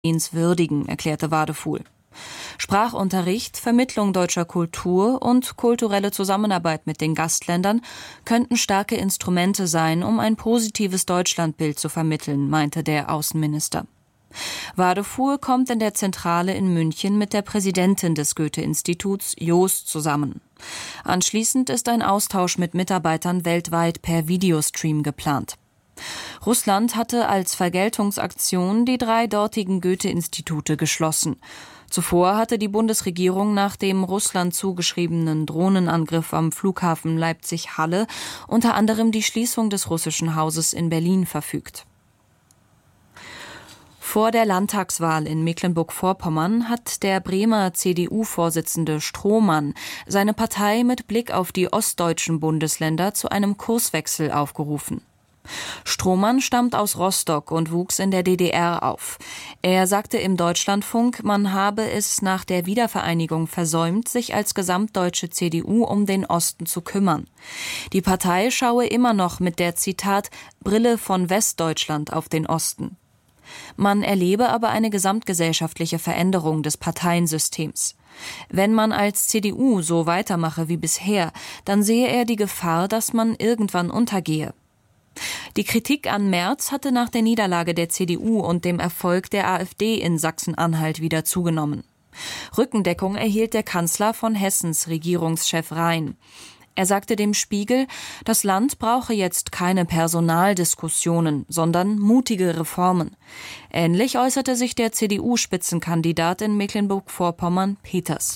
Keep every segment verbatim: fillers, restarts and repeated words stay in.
würdigen, erklärte Wadefuhl. Sprachunterricht, Vermittlung deutscher Kultur und kulturelle Zusammenarbeit mit den Gastländern könnten starke Instrumente sein, um ein positives Deutschlandbild zu vermitteln, meinte der Außenminister. Wadefuhl kommt in der Zentrale in München mit der Präsidentin des Goethe-Instituts, Joos, zusammen. Anschließend ist ein Austausch mit Mitarbeitern weltweit per Videostream geplant. Russland hatte als Vergeltungsaktion die drei dortigen Goethe-Institute geschlossen. Zuvor hatte die Bundesregierung nach dem Russland zugeschriebenen Drohnenangriff am Flughafen Leipzig-Halle unter anderem die Schließung des russischen Hauses in Berlin verfügt. Vor der Landtagswahl in Mecklenburg-Vorpommern hat der Bremer C D U-Vorsitzende Strohmann seine Partei mit Blick auf die ostdeutschen Bundesländer zu einem Kurswechsel aufgerufen. Strohmann stammt aus Rostock und wuchs in der D D R auf. Er sagte im Deutschlandfunk, man habe es nach der Wiedervereinigung versäumt, sich als gesamtdeutsche C D U um den Osten zu kümmern. Die Partei schaue immer noch mit der, Zitat, Brille von Westdeutschland auf den Osten. Man erlebe aber eine gesamtgesellschaftliche Veränderung des Parteiensystems. Wenn man als C D U so weitermache wie bisher, dann sehe er die Gefahr, dass man irgendwann untergehe. Die Kritik an Merz hatte nach der Niederlage der C D U und dem Erfolg der AfD in Sachsen-Anhalt wieder zugenommen. Rückendeckung erhielt der Kanzler von Hessens Regierungschef Rhein. Er sagte dem Spiegel, das Land brauche jetzt keine Personaldiskussionen, sondern mutige Reformen. Ähnlich äußerte sich der C D U-Spitzenkandidat in Mecklenburg-Vorpommern, Peters.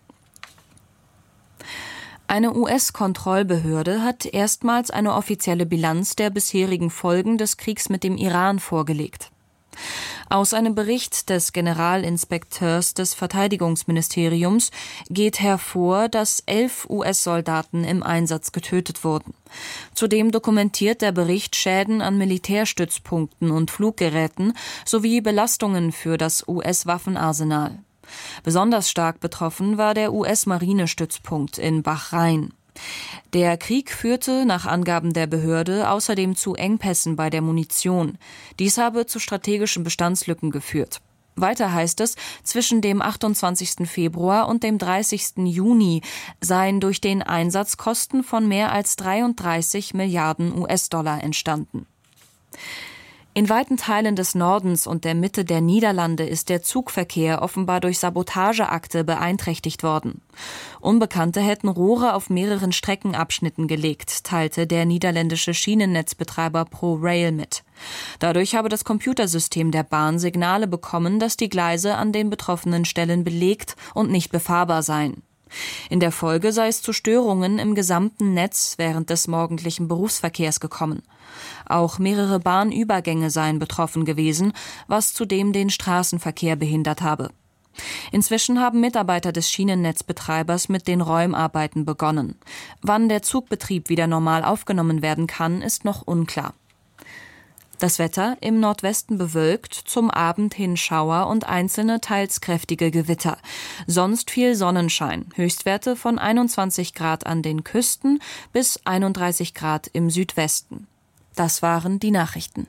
Eine U S-Kontrollbehörde hat erstmals eine offizielle Bilanz der bisherigen Folgen des Kriegs mit dem Iran vorgelegt. Aus einem Bericht des Generalinspekteurs des Verteidigungsministeriums geht hervor, dass elf U S-Soldaten im Einsatz getötet wurden. Zudem dokumentiert der Bericht Schäden an Militärstützpunkten und Fluggeräten sowie Belastungen für das U S-Waffenarsenal. Besonders stark betroffen war der U S-Marinestützpunkt in Bahrain. Der Krieg führte nach Angaben der Behörde außerdem zu Engpässen bei der Munition. Dies habe zu strategischen Bestandslücken geführt. Weiter heißt es, zwischen dem achtundzwanzigsten Februar und dem dreißigsten Juni seien durch den Einsatz Kosten von mehr als dreiunddreißig Milliarden U S-Dollar entstanden. In weiten Teilen des Nordens und der Mitte der Niederlande ist der Zugverkehr offenbar durch Sabotageakte beeinträchtigt worden. Unbekannte hätten Rohre auf mehreren Streckenabschnitten gelegt, teilte der niederländische Schienennetzbetreiber ProRail mit. Dadurch habe das Computersystem der Bahn Signale bekommen, dass die Gleise an den betroffenen Stellen belegt und nicht befahrbar seien. In der Folge sei es zu Störungen im gesamten Netz während des morgendlichen Berufsverkehrs gekommen. Auch mehrere Bahnübergänge seien betroffen gewesen, was zudem den Straßenverkehr behindert habe. Inzwischen haben Mitarbeiter des Schienennetzbetreibers mit den Räumarbeiten begonnen. Wann der Zugbetrieb wieder normal aufgenommen werden kann, ist noch unklar. Das Wetter im Nordwesten bewölkt, zum Abend hin Schauer und einzelne teils kräftige Gewitter. Sonst viel Sonnenschein, Höchstwerte von einundzwanzig Grad an den Küsten bis einunddreißig Grad im Südwesten. Das waren die Nachrichten.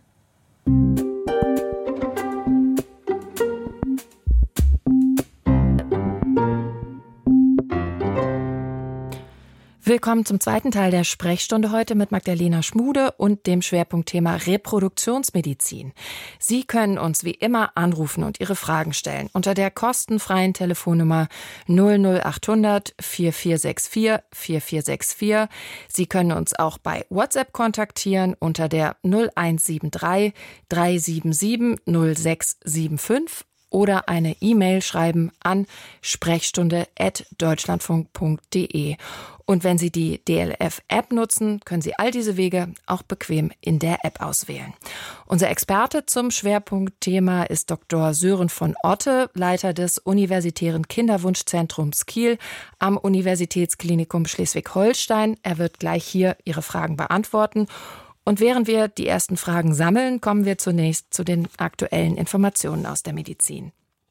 Willkommen zum zweiten Teil der Sprechstunde heute mit Magdalena Schmude und dem Schwerpunktthema Reproduktionsmedizin. Sie können uns wie immer anrufen und Ihre Fragen stellen unter der kostenfreien Telefonnummer null null achthundert vier vier sechs vier vier vier sechs vier. Sie können uns auch bei WhatsApp kontaktieren unter der null eins sieben drei drei sieben sieben null sechs sieben fünf oder eine E-Mail schreiben an sprechstunde at deutschlandfunk punkt de. Und wenn Sie die D L F-App nutzen, können Sie all diese Wege auch bequem in der App auswählen. Unser Experte zum Schwerpunktthema ist Doktor Sören von Otte, Leiter des Universitären Kinderwunschzentrums Kiel am Universitätsklinikum Schleswig-Holstein. Er wird gleich hier Ihre Fragen beantworten. Und während wir die ersten Fragen sammeln, kommen wir zunächst zu den aktuellen Informationen aus der Medizin.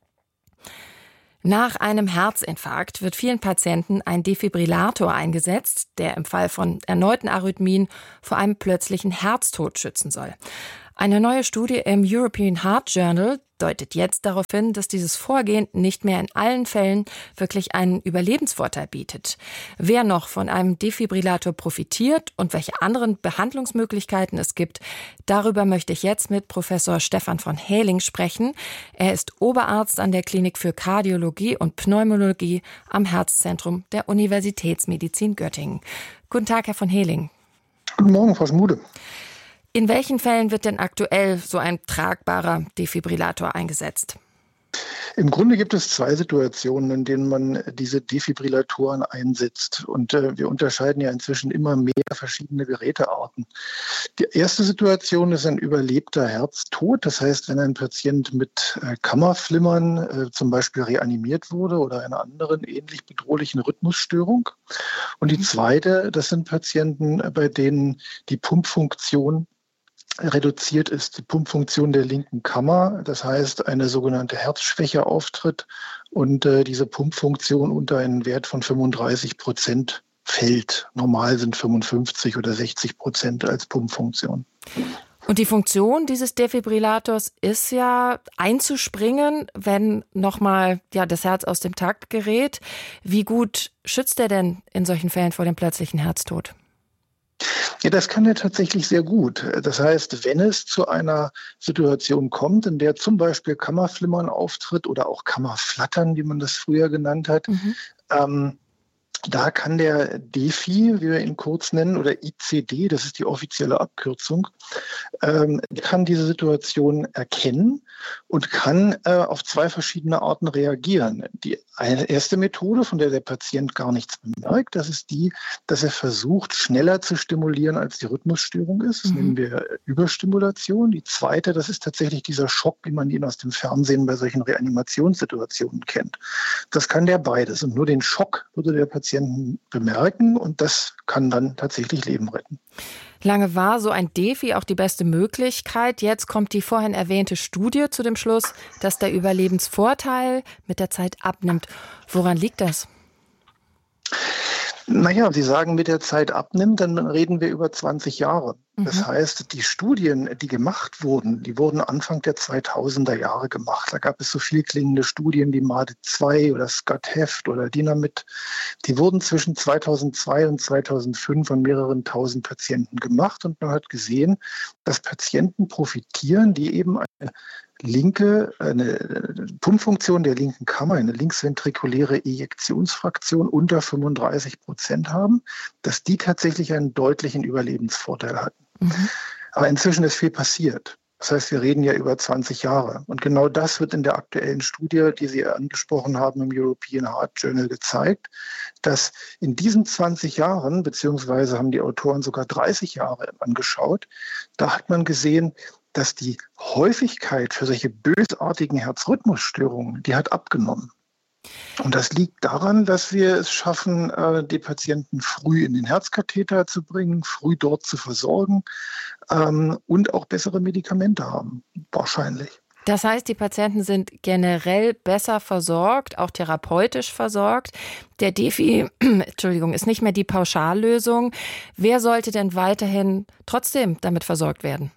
Nach einem Herzinfarkt wird vielen Patienten ein Defibrillator eingesetzt, der im Fall von erneuten Arrhythmien vor einem plötzlichen Herztod schützen soll. Eine neue Studie im European Heart Journal deutet jetzt darauf hin, dass dieses Vorgehen nicht mehr in allen Fällen wirklich einen Überlebensvorteil bietet. Wer noch von einem Defibrillator profitiert und welche anderen Behandlungsmöglichkeiten es gibt, darüber möchte ich jetzt mit Professor Stefan von Häling sprechen. Er ist Oberarzt an der Klinik für Kardiologie und Pneumologie am Herzzentrum der Universitätsmedizin Göttingen. Guten Tag, Herr von Häling. Guten Morgen, Frau Schmude. In welchen Fällen wird denn aktuell so ein tragbarer Defibrillator eingesetzt? Im Grunde gibt es zwei Situationen, in denen man diese Defibrillatoren einsetzt. Und äh, wir unterscheiden ja inzwischen immer mehr verschiedene Gerätearten. Die erste Situation ist ein überlebter Herztod. Das heißt, wenn ein Patient mit äh, Kammerflimmern äh, zum Beispiel reanimiert wurde oder einer anderen ähnlich bedrohlichen Rhythmusstörung. Und die zweite, das sind Patienten, bei denen die Pumpfunktion reduziert ist, die Pumpfunktion der linken Kammer, das heißt eine sogenannte Herzschwäche auftritt und äh, diese Pumpfunktion unter einen Wert von fünfunddreißig Prozent fällt. Normal sind fünfundfünfzig oder sechzig Prozent als Pumpfunktion. Und die Funktion dieses Defibrillators ist ja einzuspringen, wenn nochmal ja, das Herz aus dem Takt gerät. Wie gut schützt er denn in solchen Fällen vor dem plötzlichen Herztod? Ja, das kann er tatsächlich sehr gut. Das heißt, wenn es zu einer Situation kommt, in der zum Beispiel Kammerflimmern auftritt oder auch Kammerflattern, wie man das früher genannt hat, mhm. ähm, da kann der Defi, wie wir ihn kurz nennen, oder I C D, das ist die offizielle Abkürzung, ähm, kann diese Situation erkennen und kann äh, auf zwei verschiedene Arten reagieren. Die eine erste Methode, von der der Patient gar nichts bemerkt, das ist die, dass er versucht, schneller zu stimulieren, als die Rhythmusstörung ist. Das mhm. nennen wir Überstimulation. Die zweite, das ist tatsächlich dieser Schock, wie man ihn aus dem Fernsehen bei solchen Reanimationssituationen kennt. Das kann der beides. Und nur den Schock würde der Patient bemerken und das kann dann tatsächlich Leben retten. Lange war so ein Defi auch die beste Möglichkeit. Jetzt kommt die vorhin erwähnte Studie zu dem Schluss, dass der Überlebensvorteil mit der Zeit abnimmt. Woran liegt das? Naja, Sie sagen, mit der Zeit abnimmt, dann reden wir über zwanzig Jahre. Das mhm. heißt, die Studien, die gemacht wurden, die wurden Anfang der zweitausender Jahre gemacht. Da gab es so viel klingende Studien wie M A D E zwei oder SCOT-Heft oder Dynamit. Die wurden zwischen zweitausendzwei und zweitausendfünf an mehreren tausend Patienten gemacht und man hat gesehen, dass Patienten profitieren, die eben eine linke, eine Pumpfunktion der linken Kammer, eine linksventrikuläre Ejektionsfraktion unter fünfunddreißig Prozent haben, dass die tatsächlich einen deutlichen Überlebensvorteil hatten. Mhm. Aber inzwischen ist viel passiert. Das heißt, wir reden ja über zwanzig Jahre. Und genau das wird in der aktuellen Studie, die Sie angesprochen haben, im European Heart Journal gezeigt, dass in diesen zwanzig Jahren, beziehungsweise haben die Autoren sogar dreißig Jahre angeschaut, da hat man gesehen, dass die Häufigkeit für solche bösartigen Herzrhythmusstörungen, die hat abgenommen. Und das liegt daran, dass wir es schaffen, die Patienten früh in den Herzkatheter zu bringen, früh dort zu versorgen ähm, und auch bessere Medikamente haben, wahrscheinlich. Das heißt, die Patienten sind generell besser versorgt, auch therapeutisch versorgt. Der Defi, Entschuldigung, ist nicht mehr die Pauschallösung. Wer sollte denn weiterhin trotzdem damit versorgt werden?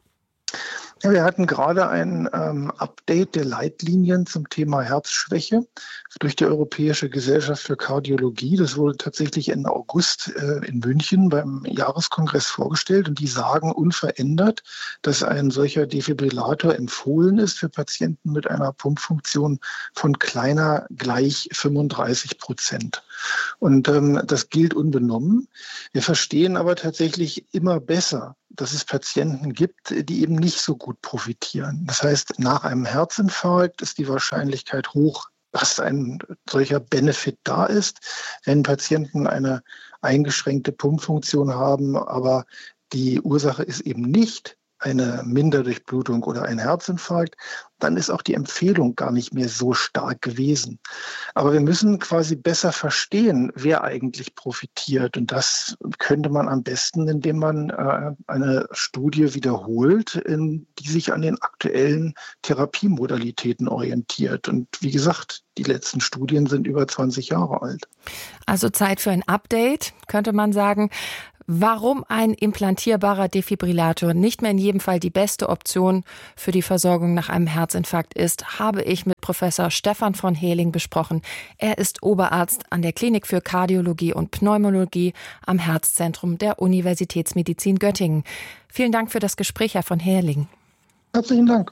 Ja, wir hatten gerade ein ähm, Update der Leitlinien zum Thema Herzschwäche durch die Europäische Gesellschaft für Kardiologie. Das wurde tatsächlich Ende August äh, in München beim Jahreskongress vorgestellt und die sagen unverändert, dass ein solcher Defibrillator empfohlen ist für Patienten mit einer Pumpfunktion von kleiner gleich fünfunddreißig Prozent. Und ähm, das gilt unbenommen. Wir verstehen aber tatsächlich immer besser, dass es Patienten gibt, die eben nicht so gut profitieren. Das heißt, nach einem Herzinfarkt ist die Wahrscheinlichkeit hoch, dass ein solcher Benefit da ist. Wenn Patienten eine eingeschränkte Pumpfunktion haben, aber die Ursache ist eben nicht eine Minderdurchblutung oder ein Herzinfarkt, dann ist auch die Empfehlung gar nicht mehr so stark gewesen. Aber wir müssen quasi besser verstehen, wer eigentlich profitiert. Und das könnte man am besten, indem man äh, eine Studie wiederholt, in, die sich an den aktuellen Therapiemodalitäten orientiert. Und wie gesagt, die letzten Studien sind über zwanzig Jahre alt. Also Zeit für ein Update, könnte man sagen. Warum ein implantierbarer Defibrillator nicht mehr in jedem Fall die beste Option für die Versorgung nach einem Herzinfarkt ist, habe ich mit Professor Stefan von Heeling besprochen. Er ist Oberarzt an der Klinik für Kardiologie und Pneumologie am Herzzentrum der Universitätsmedizin Göttingen. Vielen Dank für das Gespräch, Herr von Heeling. Herzlichen Dank.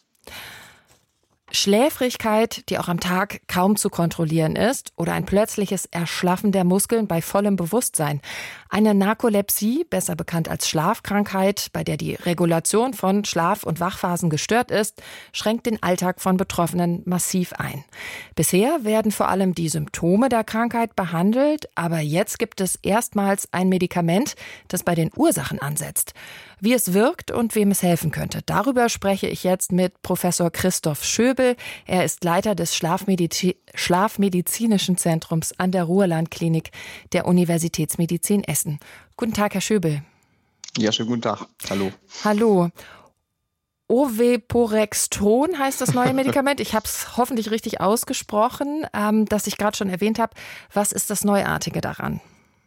Schläfrigkeit, die auch am Tag kaum zu kontrollieren ist, oder ein plötzliches Erschlaffen der Muskeln bei vollem Bewusstsein. Eine Narkolepsie, besser bekannt als Schlafkrankheit, bei der die Regulation von Schlaf- und Wachphasen gestört ist, schränkt den Alltag von Betroffenen massiv ein. Bisher werden vor allem die Symptome der Krankheit behandelt, aber jetzt gibt es erstmals ein Medikament, das bei den Ursachen ansetzt. Wie es wirkt und wem es helfen könnte, darüber spreche ich jetzt mit Professor Christoph Schöbel. Er ist Leiter des Schlafmedizi- Schlafmedizinischen Zentrums an der Ruhrland-Klinik der Universitätsmedizin Essen. Guten Tag, Herr Schöbel. Ja, schönen guten Tag. Hallo. Hallo. Oveporexton heißt das neue Medikament. Ich habe es hoffentlich richtig ausgesprochen, ähm, das ich gerade schon erwähnt habe. Was ist das Neuartige daran?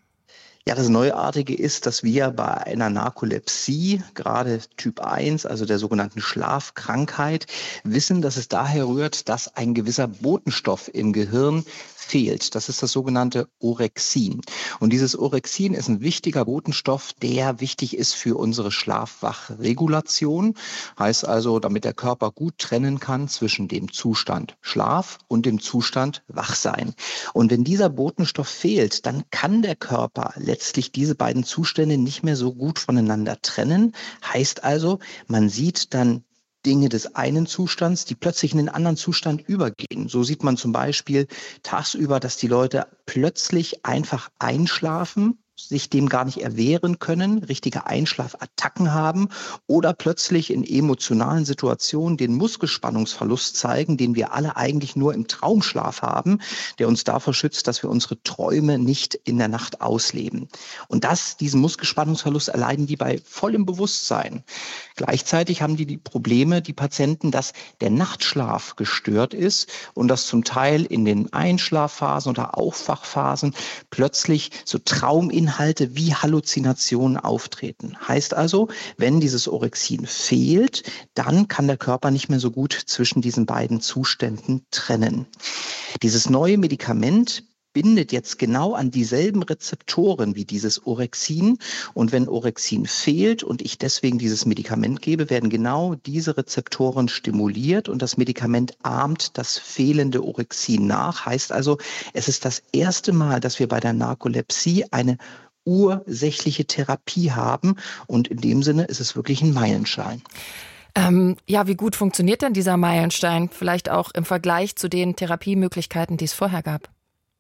Ja, das Neuartige ist, dass wir bei einer Narkolepsie, gerade Typ eins, also der sogenannten Schlafkrankheit, wissen, dass es daher rührt, dass ein gewisser Botenstoff im Gehirn fehlt. Das ist das sogenannte Orexin. Und dieses Orexin ist ein wichtiger Botenstoff, der wichtig ist für unsere Schlaf-Wach-Regulation. Heißt also, damit der Körper gut trennen kann zwischen dem Zustand Schlaf und dem Zustand Wachsein. Und wenn dieser Botenstoff fehlt, dann kann der Körper letztlich diese beiden Zustände nicht mehr so gut voneinander trennen. Heißt also, man sieht dann Dinge des einen Zustands, die plötzlich in den anderen Zustand übergehen. So sieht man zum Beispiel tagsüber, dass die Leute plötzlich einfach einschlafen, sich dem gar nicht erwehren können, richtige Einschlafattacken haben oder plötzlich in emotionalen Situationen den Muskelspannungsverlust zeigen, den wir alle eigentlich nur im Traumschlaf haben, der uns davor schützt, dass wir unsere Träume nicht in der Nacht ausleben. Und das, diesen Muskelspannungsverlust erleiden die bei vollem Bewusstsein. Gleichzeitig haben die die Probleme, die Patienten, dass der Nachtschlaf gestört ist und dass zum Teil in den Einschlafphasen oder Aufwachphasen plötzlich so Trauminhalte Inhalte wie Halluzinationen auftreten. Heißt also, wenn dieses Orexin fehlt, dann kann der Körper nicht mehr so gut zwischen diesen beiden Zuständen trennen. Dieses neue Medikament bindet jetzt genau an dieselben Rezeptoren wie dieses Orexin. Und wenn Orexin fehlt und ich deswegen dieses Medikament gebe, werden genau diese Rezeptoren stimuliert und das Medikament ahmt das fehlende Orexin nach. Heißt also, es ist das erste Mal, dass wir bei der Narkolepsie eine ursächliche Therapie haben. Und in dem Sinne ist es wirklich ein Meilenstein. Ähm, ja, wie gut funktioniert denn dieser Meilenstein? Vielleicht auch im Vergleich zu den Therapiemöglichkeiten, die es vorher gab?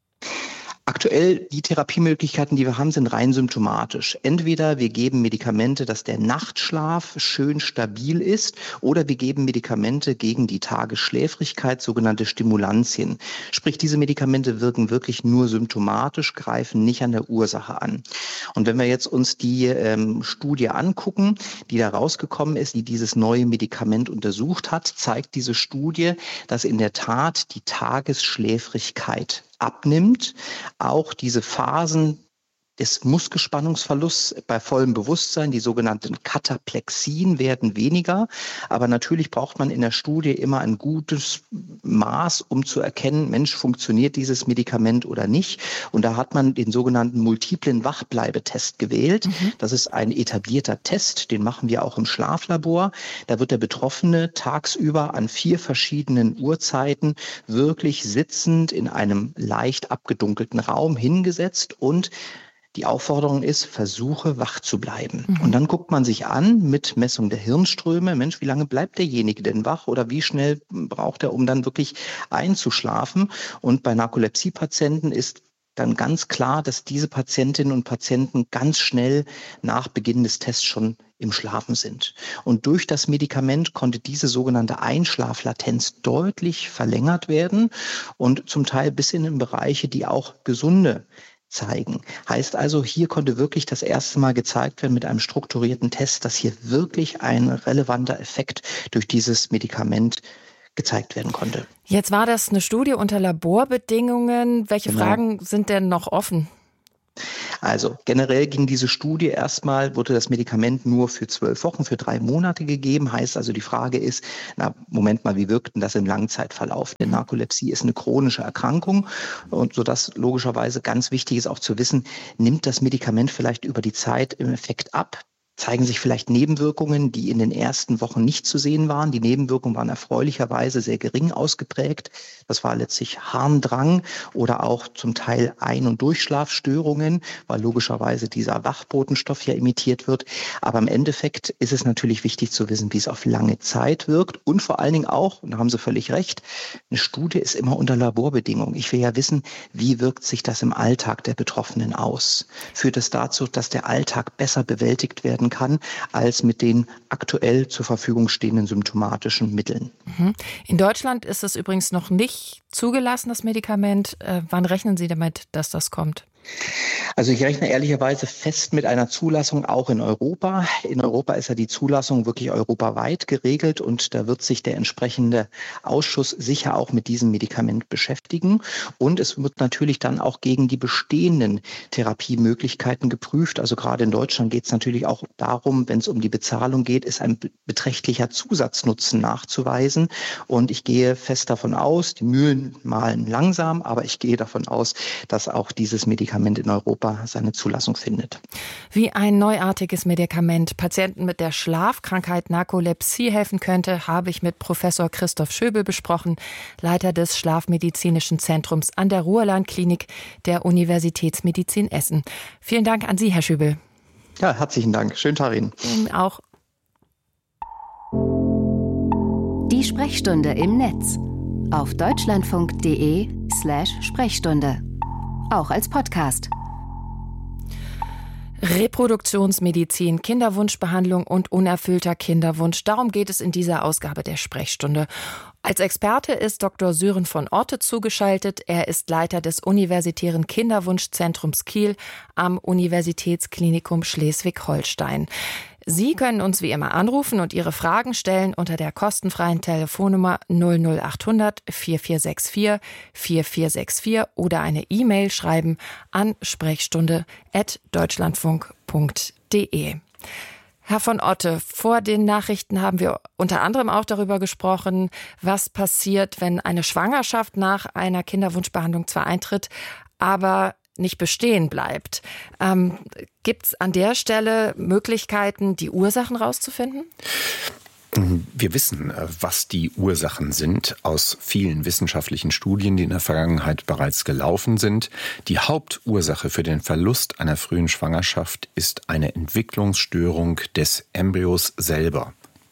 Aktuell, die Therapiemöglichkeiten, die wir haben, sind rein symptomatisch. Entweder wir geben Medikamente, dass der Nachtschlaf schön stabil ist, oder wir geben Medikamente gegen die Tagesschläfrigkeit, sogenannte Stimulantien. Sprich, diese Medikamente wirken wirklich nur symptomatisch, greifen nicht an der Ursache an. Und wenn wir jetzt uns die ähm, Studie angucken, die da rausgekommen ist, die dieses neue Medikament untersucht hat, zeigt diese Studie, dass in der Tat die Tagesschläfrigkeit abnimmt, auch diese Phasen des Muskelspannungsverlusts bei vollem Bewusstsein, die sogenannten Kataplexien, werden weniger. Aber natürlich braucht man in der Studie immer ein gutes Maß, um zu erkennen, Mensch, funktioniert dieses Medikament oder nicht. Und da hat man den sogenannten multiplen Wachbleibetest gewählt. Mhm. Das ist ein etablierter Test, den machen wir auch im Schlaflabor. Da wird der Betroffene tagsüber an vier verschiedenen Uhrzeiten wirklich sitzend in einem leicht abgedunkelten Raum hingesetzt und die Aufforderung ist, versuche wach zu bleiben. Mhm. Und dann guckt man sich an mit Messung der Hirnströme, Mensch, wie lange bleibt derjenige denn wach oder wie schnell braucht er, um dann wirklich einzuschlafen? Und bei Narkolepsie-Patienten ist dann ganz klar, dass diese Patientinnen und Patienten ganz schnell nach Beginn des Tests schon im Schlafen sind. Und durch das Medikament konnte diese sogenannte Einschlaflatenz deutlich verlängert werden und zum Teil bis in den Bereiche, die auch gesunde zeigen. Heißt also, hier konnte wirklich das erste Mal gezeigt werden mit einem strukturierten Test, dass hier wirklich ein relevanter Effekt durch dieses Medikament gezeigt werden konnte. Jetzt war das eine Studie unter Laborbedingungen. Welche genau. Fragen sind denn noch offen? Also generell ging diese Studie erstmal, wurde das Medikament nur für zwölf Wochen, für drei Monate gegeben. Heißt also, die Frage ist, na Moment mal, wie wirkt denn das im Langzeitverlauf? Denn Narkolepsie ist eine chronische Erkrankung und sodass logischerweise ganz wichtig ist auch zu wissen, nimmt das Medikament vielleicht über die Zeit im Effekt ab? Zeigen sich vielleicht Nebenwirkungen, die in den ersten Wochen nicht zu sehen waren. Die Nebenwirkungen waren erfreulicherweise sehr gering ausgeprägt. Das war letztlich Harndrang oder auch zum Teil Ein- und Durchschlafstörungen, weil logischerweise dieser Wachbotenstoff ja imitiert wird. Aber im Endeffekt ist es natürlich wichtig zu wissen, wie es auf lange Zeit wirkt und vor allen Dingen auch, und da haben Sie völlig recht, eine Studie ist immer unter Laborbedingungen. Ich will ja wissen, wie wirkt sich das im Alltag der Betroffenen aus? Führt es dazu, dass der Alltag besser bewältigt werden kann, als mit den aktuell zur Verfügung stehenden symptomatischen Mitteln. In Deutschland ist es übrigens noch nicht zugelassen, das Medikament. Äh, wann rechnen Sie damit, dass das kommt? Also ich rechne ehrlicherweise fest mit einer Zulassung auch in Europa. In Europa ist ja die Zulassung wirklich europaweit geregelt und da wird sich der entsprechende Ausschuss sicher auch mit diesem Medikament beschäftigen. Und es wird natürlich dann auch gegen die bestehenden Therapiemöglichkeiten geprüft. Also gerade in Deutschland geht es natürlich auch darum, wenn es um die Bezahlung geht, ist ein beträchtlicher Zusatznutzen nachzuweisen. Und ich gehe fest davon aus, die Mühlen mahlen langsam, aber ich gehe davon aus, dass auch dieses Medikament in Europa seine Zulassung findet. Wie ein neuartiges Medikament Patienten mit der Schlafkrankheit Narkolepsie helfen könnte, habe ich mit Professor Christoph Schöbel besprochen, Leiter des Schlafmedizinischen Zentrums an der Ruhrland-Klinik der Universitätsmedizin Essen. Vielen Dank an Sie, Herr Schöbel. Ja, herzlichen Dank. Schönen Tag Ihnen. Ihnen auch. Die Sprechstunde im Netz auf deutschlandfunk.de slash Sprechstunde. Auch als Podcast. Reproduktionsmedizin, Kinderwunschbehandlung und unerfüllter Kinderwunsch. Darum geht es in dieser Ausgabe der Sprechstunde. Als Experte ist Doktor Sören von Otte zugeschaltet. Er ist Leiter des Universitären Kinderwunschzentrums Kiel am Universitätsklinikum Schleswig-Holstein. Sie können uns wie immer anrufen und Ihre Fragen stellen unter der kostenfreien Telefonnummer null null achthundert vier vier sechs vier vier vier sechs vier oder eine E-Mail schreiben an sprechstunde at deutschlandfunk punkt de. Herr von Otte, vor den Nachrichten haben wir unter anderem auch darüber gesprochen, was passiert, wenn eine Schwangerschaft nach einer Kinderwunschbehandlung zwar eintritt, aber nicht bestehen bleibt. Ähm, gibt es an der Stelle Möglichkeiten, die Ursachen rauszufinden? Wir wissen, was die Ursachen sind aus vielen wissenschaftlichen Studien, die in der Vergangenheit bereits gelaufen sind. Die Hauptursache für den Verlust einer frühen Schwangerschaft ist eine Entwicklungsstörung des Embryos selber.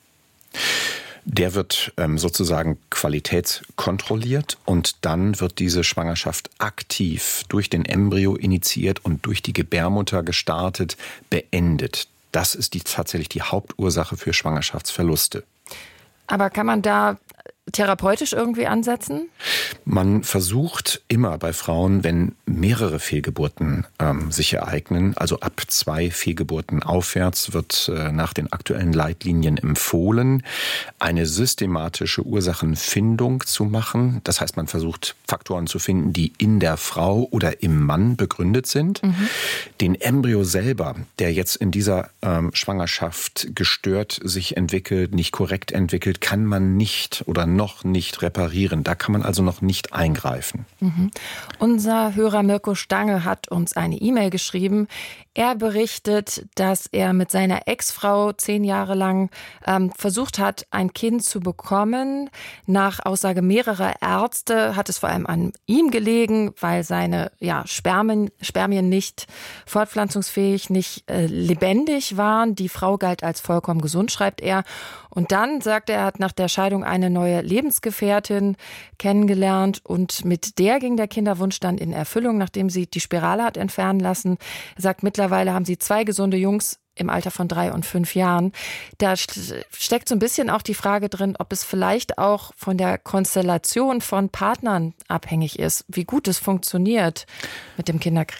Der wird ähm, sozusagen qualitätskontrolliert und dann wird diese Schwangerschaft aktiv durch den Embryo initiiert und durch die Gebärmutter gestartet, beendet. Das ist die, tatsächlich die Hauptursache für Schwangerschaftsverluste. Aber kann man da therapeutisch irgendwie ansetzen? Man versucht immer bei Frauen, wenn mehrere Fehlgeburten ähm, sich ereignen, also ab zwei Fehlgeburten aufwärts, wird äh, nach den aktuellen Leitlinien empfohlen, eine systematische Ursachenfindung zu machen. Das heißt, man versucht Faktoren zu finden, die in der Frau oder im Mann begründet sind. Mhm. Den Embryo selber, der jetzt in dieser ähm, Schwangerschaft gestört sich entwickelt, nicht korrekt entwickelt, kann man nicht oder noch nicht reparieren. Da kann man also noch nicht eingreifen. Mhm. Unser Hörer Mirko Stange hat uns eine E-Mail geschrieben. Er berichtet, dass er mit seiner Ex-Frau zehn Jahre lang ähm, versucht hat, ein Kind zu bekommen. Nach Aussage mehrerer Ärzte hat es vor allem an ihm gelegen, weil seine ja, Spermien, Spermien nicht fortpflanzungsfähig, nicht äh, lebendig waren. Die Frau galt als vollkommen gesund, schreibt er. Und dann sagt er, er hat nach der Scheidung eine neue Lebensgefährtin kennengelernt und mit der ging der Kinderwunsch dann in Erfüllung, nachdem sie die Spirale hat entfernen lassen. Er sagt, mittlerweile haben sie zwei gesunde Jungs im Alter von drei und fünf Jahren. Da steckt so ein bisschen auch die Frage drin, ob es vielleicht auch von der Konstellation von Partnern abhängig ist, wie gut es funktioniert mit dem Kinderkriegen.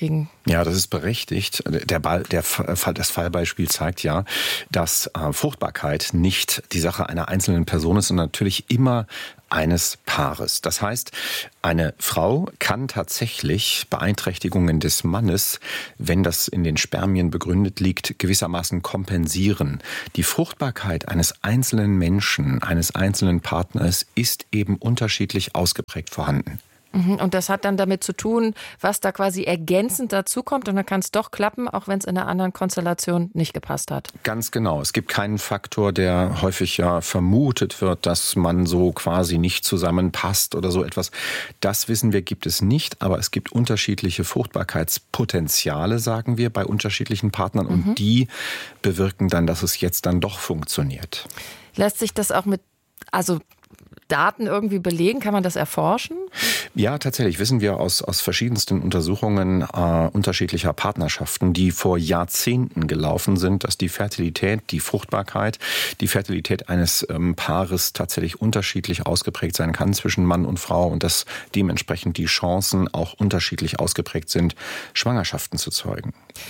Ja, das ist berechtigt. Der Ball, der Fall, das Fallbeispiel zeigt ja, dass äh, Fruchtbarkeit nicht die Sache einer einzelnen Person ist, sondern natürlich immer eines Paares. Das heißt, eine Frau kann tatsächlich Beeinträchtigungen des Mannes, wenn das in den Spermien begründet liegt, gewissermaßen kompensieren. Die Fruchtbarkeit eines einzelnen Menschen, eines einzelnen Partners ist eben unterschiedlich ausgeprägt vorhanden. Und das hat dann damit zu tun, was da quasi ergänzend dazukommt. Und dann kann es doch klappen, auch wenn es in einer anderen Konstellation nicht gepasst hat. Ganz genau. Es gibt keinen Faktor, der häufig ja vermutet wird, dass man so quasi nicht zusammenpasst oder so etwas. Das wissen wir, gibt es nicht. Aber es gibt unterschiedliche Fruchtbarkeitspotenziale, sagen wir, bei unterschiedlichen Partnern. Und mhm. die bewirken dann, dass es jetzt dann doch funktioniert. Lässt sich das auch mit, also Daten irgendwie belegen? Kann man das erforschen? Ja, tatsächlich wissen wir aus, aus verschiedensten Untersuchungen äh, unterschiedlicher Partnerschaften, die vor Jahrzehnten gelaufen sind, dass die Fertilität, die Fruchtbarkeit, die Fertilität eines ähm, Paares tatsächlich unterschiedlich ausgeprägt sein kann zwischen Mann und Frau und dass dementsprechend die Chancen auch unterschiedlich ausgeprägt sind, Schwangerschaften zu zeugen.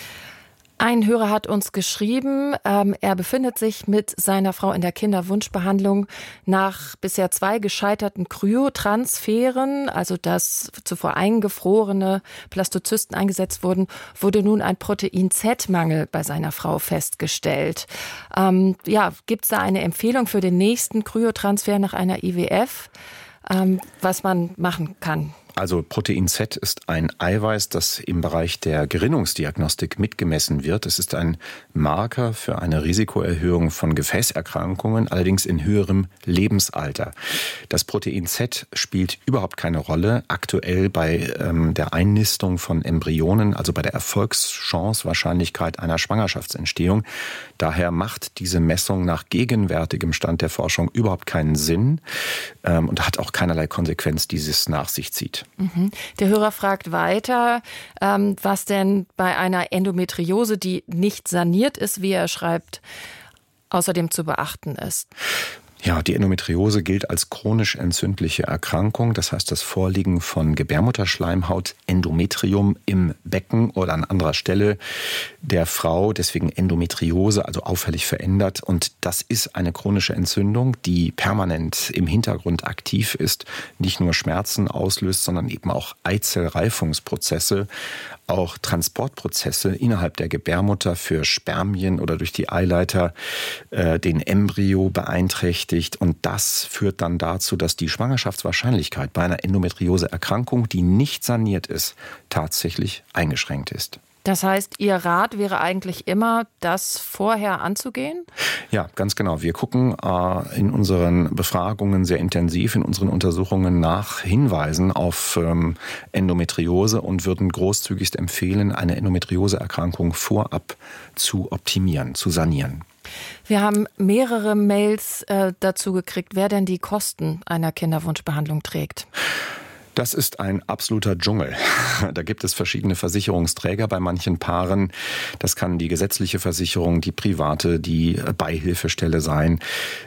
Ein Hörer hat uns geschrieben, ähm, er befindet sich mit seiner Frau in der Kinderwunschbehandlung nach bisher zwei gescheiterten Kryotransferen, also dass zuvor eingefrorene Blastozysten eingesetzt wurden, wurde nun ein Protein-Z-Mangel bei seiner Frau festgestellt. Ähm, ja, gibt es da eine Empfehlung für den nächsten Kryotransfer nach einer I W F, ähm, was man machen kann? Also Protein Z ist ein Eiweiß, das im Bereich der Gerinnungsdiagnostik mitgemessen wird. Es ist ein Marker für eine Risikoerhöhung von Gefäßerkrankungen, allerdings in höherem Lebensalter. Das Protein Z spielt überhaupt keine Rolle aktuell bei ähm, der Einnistung von Embryonen, also bei der Erfolgschance-Wahrscheinlichkeit einer Schwangerschaftsentstehung. Daher macht diese Messung nach gegenwärtigem Stand der Forschung überhaupt keinen Sinn ähm, und hat auch keinerlei Konsequenz, die es nach sich zieht. Mhm. Der Hörer fragt weiter, ähm, was denn bei einer Endometriose, die nicht saniert ist, wie er schreibt, außerdem zu beachten ist. Ja, die Endometriose gilt als chronisch entzündliche Erkrankung. Das heißt, das Vorliegen von Gebärmutterschleimhaut, Endometrium im Becken oder an anderer Stelle der Frau, deswegen Endometriose, also auffällig verändert. Und das ist eine chronische Entzündung, die permanent im Hintergrund aktiv ist, nicht nur Schmerzen auslöst, sondern eben auch Eizellreifungsprozesse, auch Transportprozesse innerhalb der Gebärmutter für Spermien oder durch die Eileiter äh, den Embryo beeinträchtigt. Und das führt dann dazu, dass die Schwangerschaftswahrscheinlichkeit bei einer Endometriose-Erkrankung, die nicht saniert ist, tatsächlich eingeschränkt ist. Das heißt, Ihr Rat wäre eigentlich immer, das vorher anzugehen? Ja, ganz genau. Wir gucken äh, in unseren Befragungen sehr intensiv, in unseren Untersuchungen nach Hinweisen auf ähm, Endometriose und würden großzügigst empfehlen, eine Endometriose-Erkrankung vorab zu optimieren, zu sanieren. Wir haben mehrere Mails äh, dazu gekriegt, wer denn die Kosten einer Kinderwunschbehandlung trägt. Das ist ein absoluter Dschungel. Da gibt es verschiedene Versicherungsträger bei manchen Paaren. Das kann die gesetzliche Versicherung, die private, die Beihilfestelle sein.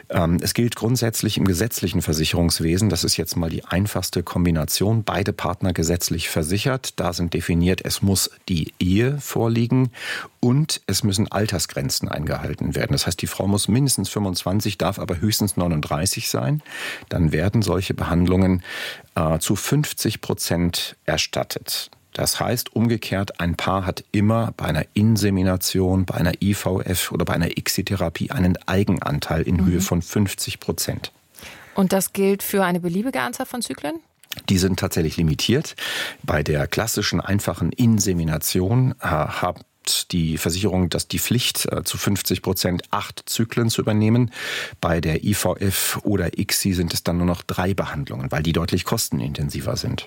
Es gilt grundsätzlich im gesetzlichen Versicherungswesen, das ist jetzt mal die einfachste Kombination, beide Partner gesetzlich versichert. Da sind definiert, es muss die Ehe vorliegen und es müssen Altersgrenzen eingehalten werden. Das heißt, die Frau muss mindestens fünfundzwanzig, darf aber höchstens neununddreißig sein. Dann werden solche Behandlungen äh, zu fünfzig Prozent erstattet. Das heißt umgekehrt, ein Paar hat immer bei einer Insemination, bei einer I V F oder bei einer I C S-Therapie einen Eigenanteil in Höhe von fünfzig Prozent. Und das gilt für eine beliebige Anzahl von Zyklen? Die sind tatsächlich limitiert. Bei der klassischen, einfachen Insemination äh, hat die Versicherung, dass die Pflicht äh, zu fünfzig Prozent acht Zyklen zu übernehmen. Bei der I V F oder I C S I sind es dann nur noch drei Behandlungen, weil die deutlich kostenintensiver sind.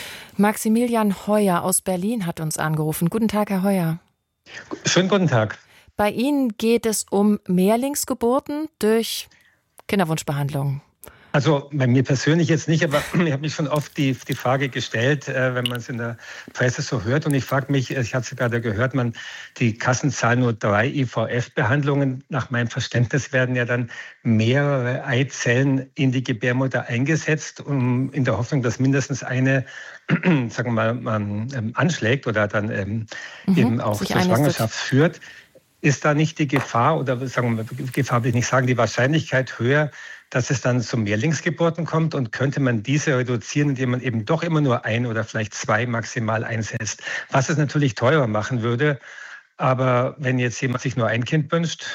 Maximilian Heuer aus Berlin hat uns angerufen. Guten Tag, Herr Heuer. Schönen guten Tag. Bei Ihnen geht es um Mehrlingsgeburten durch Kinderwunschbehandlung. Also bei mir persönlich jetzt nicht, aber ich habe mich schon oft die, die Frage gestellt, äh, wenn man es in der Presse so hört. Und ich frage mich, ich hatte es gerade gehört, man, die Kassen zahlen nur drei I V F-Behandlungen. Nach meinem Verständnis werden ja dann mehrere Eizellen in die Gebärmutter eingesetzt, um in der Hoffnung, dass mindestens eine, sagen wir mal, ähm, anschlägt oder dann ähm, mhm, eben auch zur Schwangerschaft führt. Ist da nicht die Gefahr, oder sagen wir, Gefahr will ich nicht sagen, die Wahrscheinlichkeit höher, dass es dann zu Mehrlingsgeburten kommt? Und könnte man diese reduzieren, indem man eben doch immer nur ein oder vielleicht zwei maximal einsetzt? Was es natürlich teurer machen würde. Aber wenn jetzt jemand sich nur ein Kind wünscht.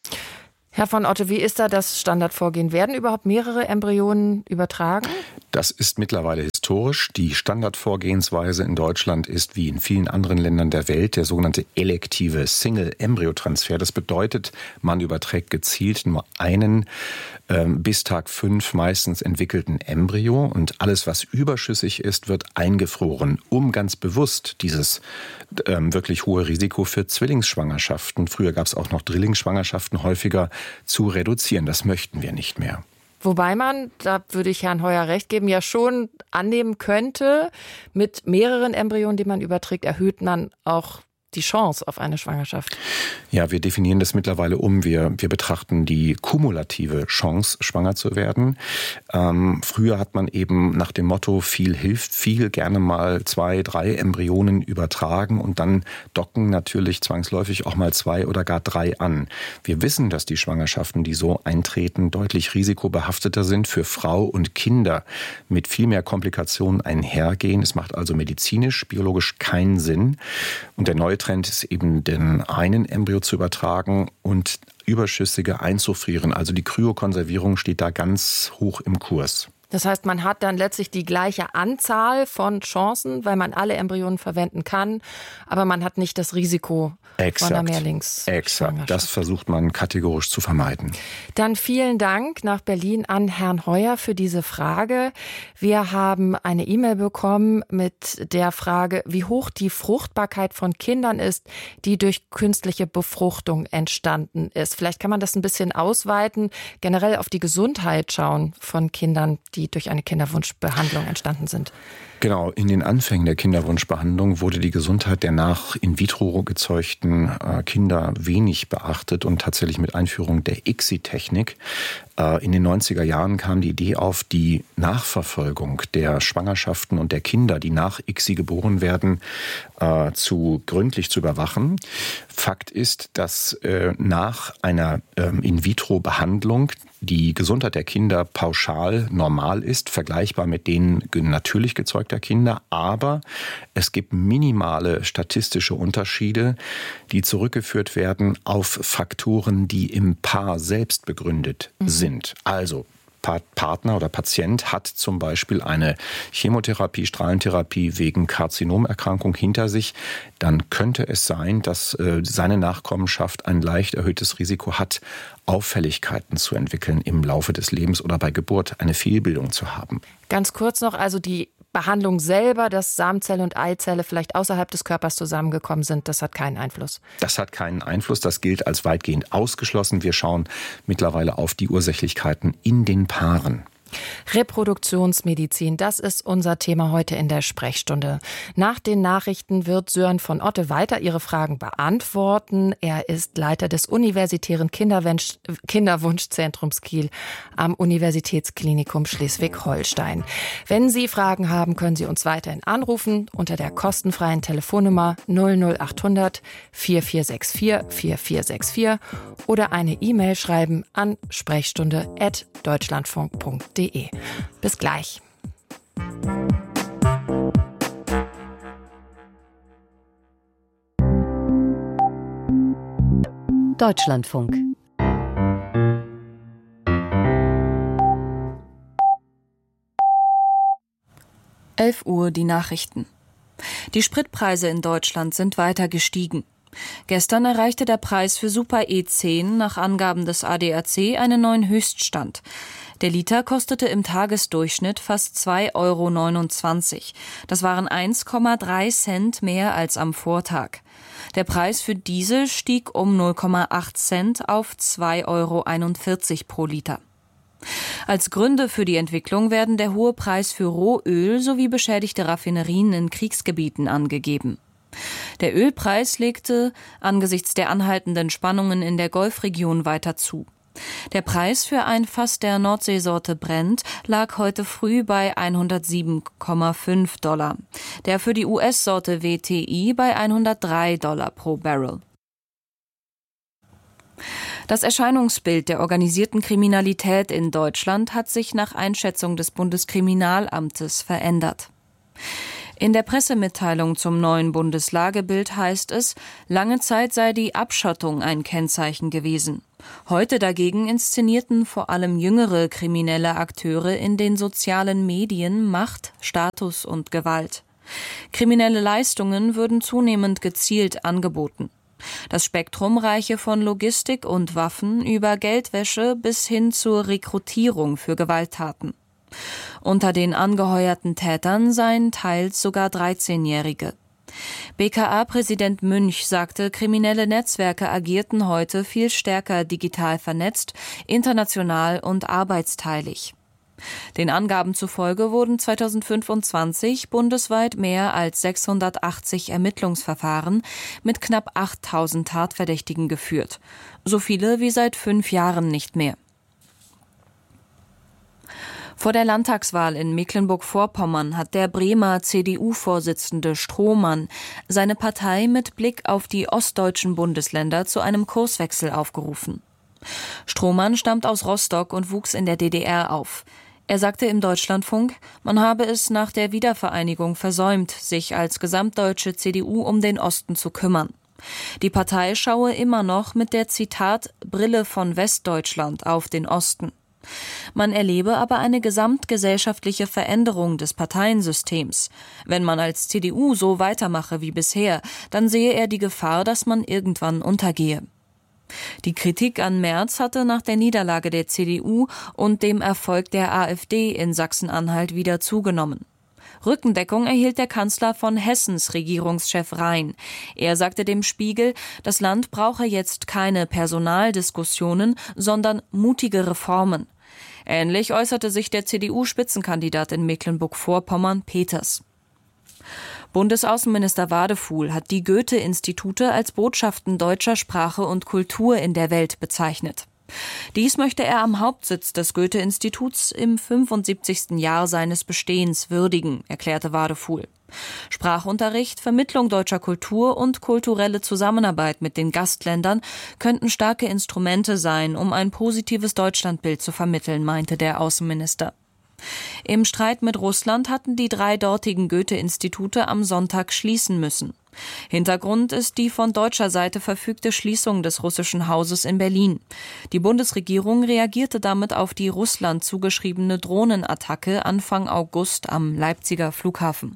Herr von Otte, wie ist da das Standardvorgehen? Werden überhaupt mehrere Embryonen übertragen? Das ist mittlerweile historisch. Die Standardvorgehensweise in Deutschland ist, wie in vielen anderen Ländern der Welt, der sogenannte elektive Single-Embryo-Transfer. Das bedeutet, man überträgt gezielt nur einen äh, bis Tag fünf meistens entwickelten Embryo und alles, was überschüssig ist, wird eingefroren, um ganz bewusst dieses äh, wirklich hohe Risiko für Zwillingsschwangerschaften, früher gab es auch noch Drillingsschwangerschaften, häufiger zu reduzieren. Das möchten wir nicht mehr. Wobei man, da würde ich Herrn Heuer recht geben, ja schon annehmen könnte, mit mehreren Embryonen, die man überträgt, erhöht man auch die Chance auf eine Schwangerschaft. Ja, wir definieren das mittlerweile um. Wir, wir betrachten die kumulative Chance, schwanger zu werden. Ähm, früher hat man eben nach dem Motto, viel hilft viel, gerne mal zwei, drei Embryonen übertragen und dann docken natürlich zwangsläufig auch mal zwei oder gar drei an. Wir wissen, dass die Schwangerschaften, die so eintreten, deutlich risikobehafteter sind, für Frau und Kinder mit viel mehr Komplikationen einhergehen. Es macht also medizinisch, biologisch keinen Sinn. Und der neue Trend ist eben, den einen Embryo zu übertragen und überschüssige einzufrieren. Also die Kryokonservierung steht da ganz hoch im Kurs. Das heißt, man hat dann letztlich die gleiche Anzahl von Chancen, weil man alle Embryonen verwenden kann, aber man hat nicht das Risiko Exakt. von einer Mehrlingsschwangerschaft. Exakt, das versucht man kategorisch zu vermeiden. Dann vielen Dank nach Berlin an Herrn Heuer für diese Frage. Wir haben eine E-Mail bekommen mit der Frage, wie hoch die Fruchtbarkeit von Kindern ist, die durch künstliche Befruchtung entstanden ist. Vielleicht kann man das ein bisschen ausweiten, generell auf die Gesundheit schauen von Kindern, die die durch eine Kinderwunschbehandlung entstanden sind. Genau, in den Anfängen der Kinderwunschbehandlung wurde die Gesundheit der nach in vitro gezeugten äh, Kinder wenig beachtet und tatsächlich mit Einführung der I C S I-Technik äh, in den neunziger Jahren kam die Idee auf, die Nachverfolgung der Schwangerschaften und der Kinder, die nach I C S I geboren werden, äh, zu gründlich zu überwachen. Fakt ist, dass äh, nach einer äh, in vitro Behandlung die Gesundheit der Kinder pauschal normal ist, vergleichbar mit denen natürlich gezeugter Kinder. Aber es gibt minimale statistische Unterschiede, die zurückgeführt werden auf Faktoren, die im Paar selbst begründet mhm. sind. Also Partner oder Patient hat zum Beispiel eine Chemotherapie, Strahlentherapie wegen Karzinomerkrankung hinter sich, dann könnte es sein, dass äh, seine Nachkommenschaft ein leicht erhöhtes Risiko hat, Auffälligkeiten zu entwickeln im Laufe des Lebens oder bei Geburt eine Fehlbildung zu haben. Ganz kurz noch, also die Behandlung selber, dass Samenzelle und Eizelle vielleicht außerhalb des Körpers zusammengekommen sind, das hat keinen Einfluss. Das hat keinen Einfluss, das gilt als weitgehend ausgeschlossen. Wir schauen mittlerweile auf die Ursächlichkeiten in den Paaren. Reproduktionsmedizin, das ist unser Thema heute in der Sprechstunde. Nach den Nachrichten wird Sören von Otte weiter Ihre Fragen beantworten. Er ist Leiter des Universitären Kinderwunsch- Kinderwunschzentrums Kiel am Universitätsklinikum Schleswig-Holstein. Wenn Sie Fragen haben, können Sie uns weiterhin anrufen unter der kostenfreien Telefonnummer null null acht hundert vier vier sechs vier vier vier sechs vier oder eine E-Mail schreiben an sprechstunde at deutschlandfunk punkt de. Bis gleich. Deutschlandfunk. elf Uhr die Nachrichten. Die Spritpreise in Deutschland sind weiter gestiegen. Gestern erreichte der Preis für Super E zehn nach Angaben des A D A C einen neuen Höchststand. Der Liter kostete im Tagesdurchschnitt fast zwei Euro neunundzwanzig. Das waren eins Komma drei Cent mehr als am Vortag. Der Preis für Diesel stieg um null Komma acht Cent auf zwei Euro einundvierzig pro Liter. Als Gründe für die Entwicklung werden der hohe Preis für Rohöl sowie beschädigte Raffinerien in Kriegsgebieten angegeben. Der Ölpreis legte angesichts der anhaltenden Spannungen in der Golfregion weiter zu. Der Preis für ein Fass der Nordseesorte Brent lag heute früh bei hundertsieben Komma fünf Dollar, der für die U S-Sorte W T I bei hundertdrei Dollar pro Barrel. Das Erscheinungsbild der organisierten Kriminalität in Deutschland hat sich nach Einschätzung des Bundeskriminalamtes verändert. In der Pressemitteilung zum neuen Bundeslagebild heißt es, lange Zeit sei die Abschottung ein Kennzeichen gewesen. Heute dagegen inszenierten vor allem jüngere kriminelle Akteure in den sozialen Medien Macht, Status und Gewalt. Kriminelle Leistungen würden zunehmend gezielt angeboten. Das Spektrum reiche von Logistik und Waffen über Geldwäsche bis hin zur Rekrutierung für Gewalttaten. Unter den angeheuerten Tätern seien teils sogar dreizehnjährige. B K A-Präsident Münch sagte, kriminelle Netzwerke agierten heute viel stärker digital vernetzt, international und arbeitsteilig. Den Angaben zufolge wurden zweitausendfünfundzwanzig bundesweit mehr als sechshundertachtzig Ermittlungsverfahren mit knapp achttausend Tatverdächtigen geführt. So viele wie seit fünf Jahren nicht mehr. Vor der Landtagswahl in Mecklenburg-Vorpommern hat der Bremer C D U-Vorsitzende Strohmann seine Partei mit Blick auf die ostdeutschen Bundesländer zu einem Kurswechsel aufgerufen. Strohmann stammt aus Rostock und wuchs in der D D R auf. Er sagte im Deutschlandfunk, man habe es nach der Wiedervereinigung versäumt, sich als gesamtdeutsche C D U um den Osten zu kümmern. Die Partei schaue immer noch mit der, Zitat, Brille von Westdeutschland auf den Osten. Man erlebe aber eine gesamtgesellschaftliche Veränderung des Parteiensystems. Wenn man als C D U so weitermache wie bisher, dann sehe er die Gefahr, dass man irgendwann untergehe. Die Kritik an Merz hatte nach der Niederlage der C D U und dem Erfolg der AfD in Sachsen-Anhalt wieder zugenommen. Rückendeckung erhielt der Kanzler von Hessens Regierungschef Rhein. Er sagte dem Spiegel, das Land brauche jetzt keine Personaldiskussionen, sondern mutige Reformen. Ähnlich äußerte sich der C D U-Spitzenkandidat in Mecklenburg-Vorpommern, Peters. Bundesaußenminister Wadefuhl hat die Goethe-Institute als Botschaften deutscher Sprache und Kultur in der Welt bezeichnet. Dies möchte er am Hauptsitz des Goethe-Instituts im fünfundsiebzigsten Jahr seines Bestehens würdigen, erklärte Wadefuhl. Sprachunterricht, Vermittlung deutscher Kultur und kulturelle Zusammenarbeit mit den Gastländern könnten starke Instrumente sein, um ein positives Deutschlandbild zu vermitteln, meinte der Außenminister. Im Streit mit Russland hatten die drei dortigen Goethe-Institute am Sonntag schließen müssen. Hintergrund ist die von deutscher Seite verfügte Schließung des russischen Hauses in Berlin. Die Bundesregierung reagierte damit auf die Russland zugeschriebene Drohnenattacke Anfang August am Leipziger Flughafen.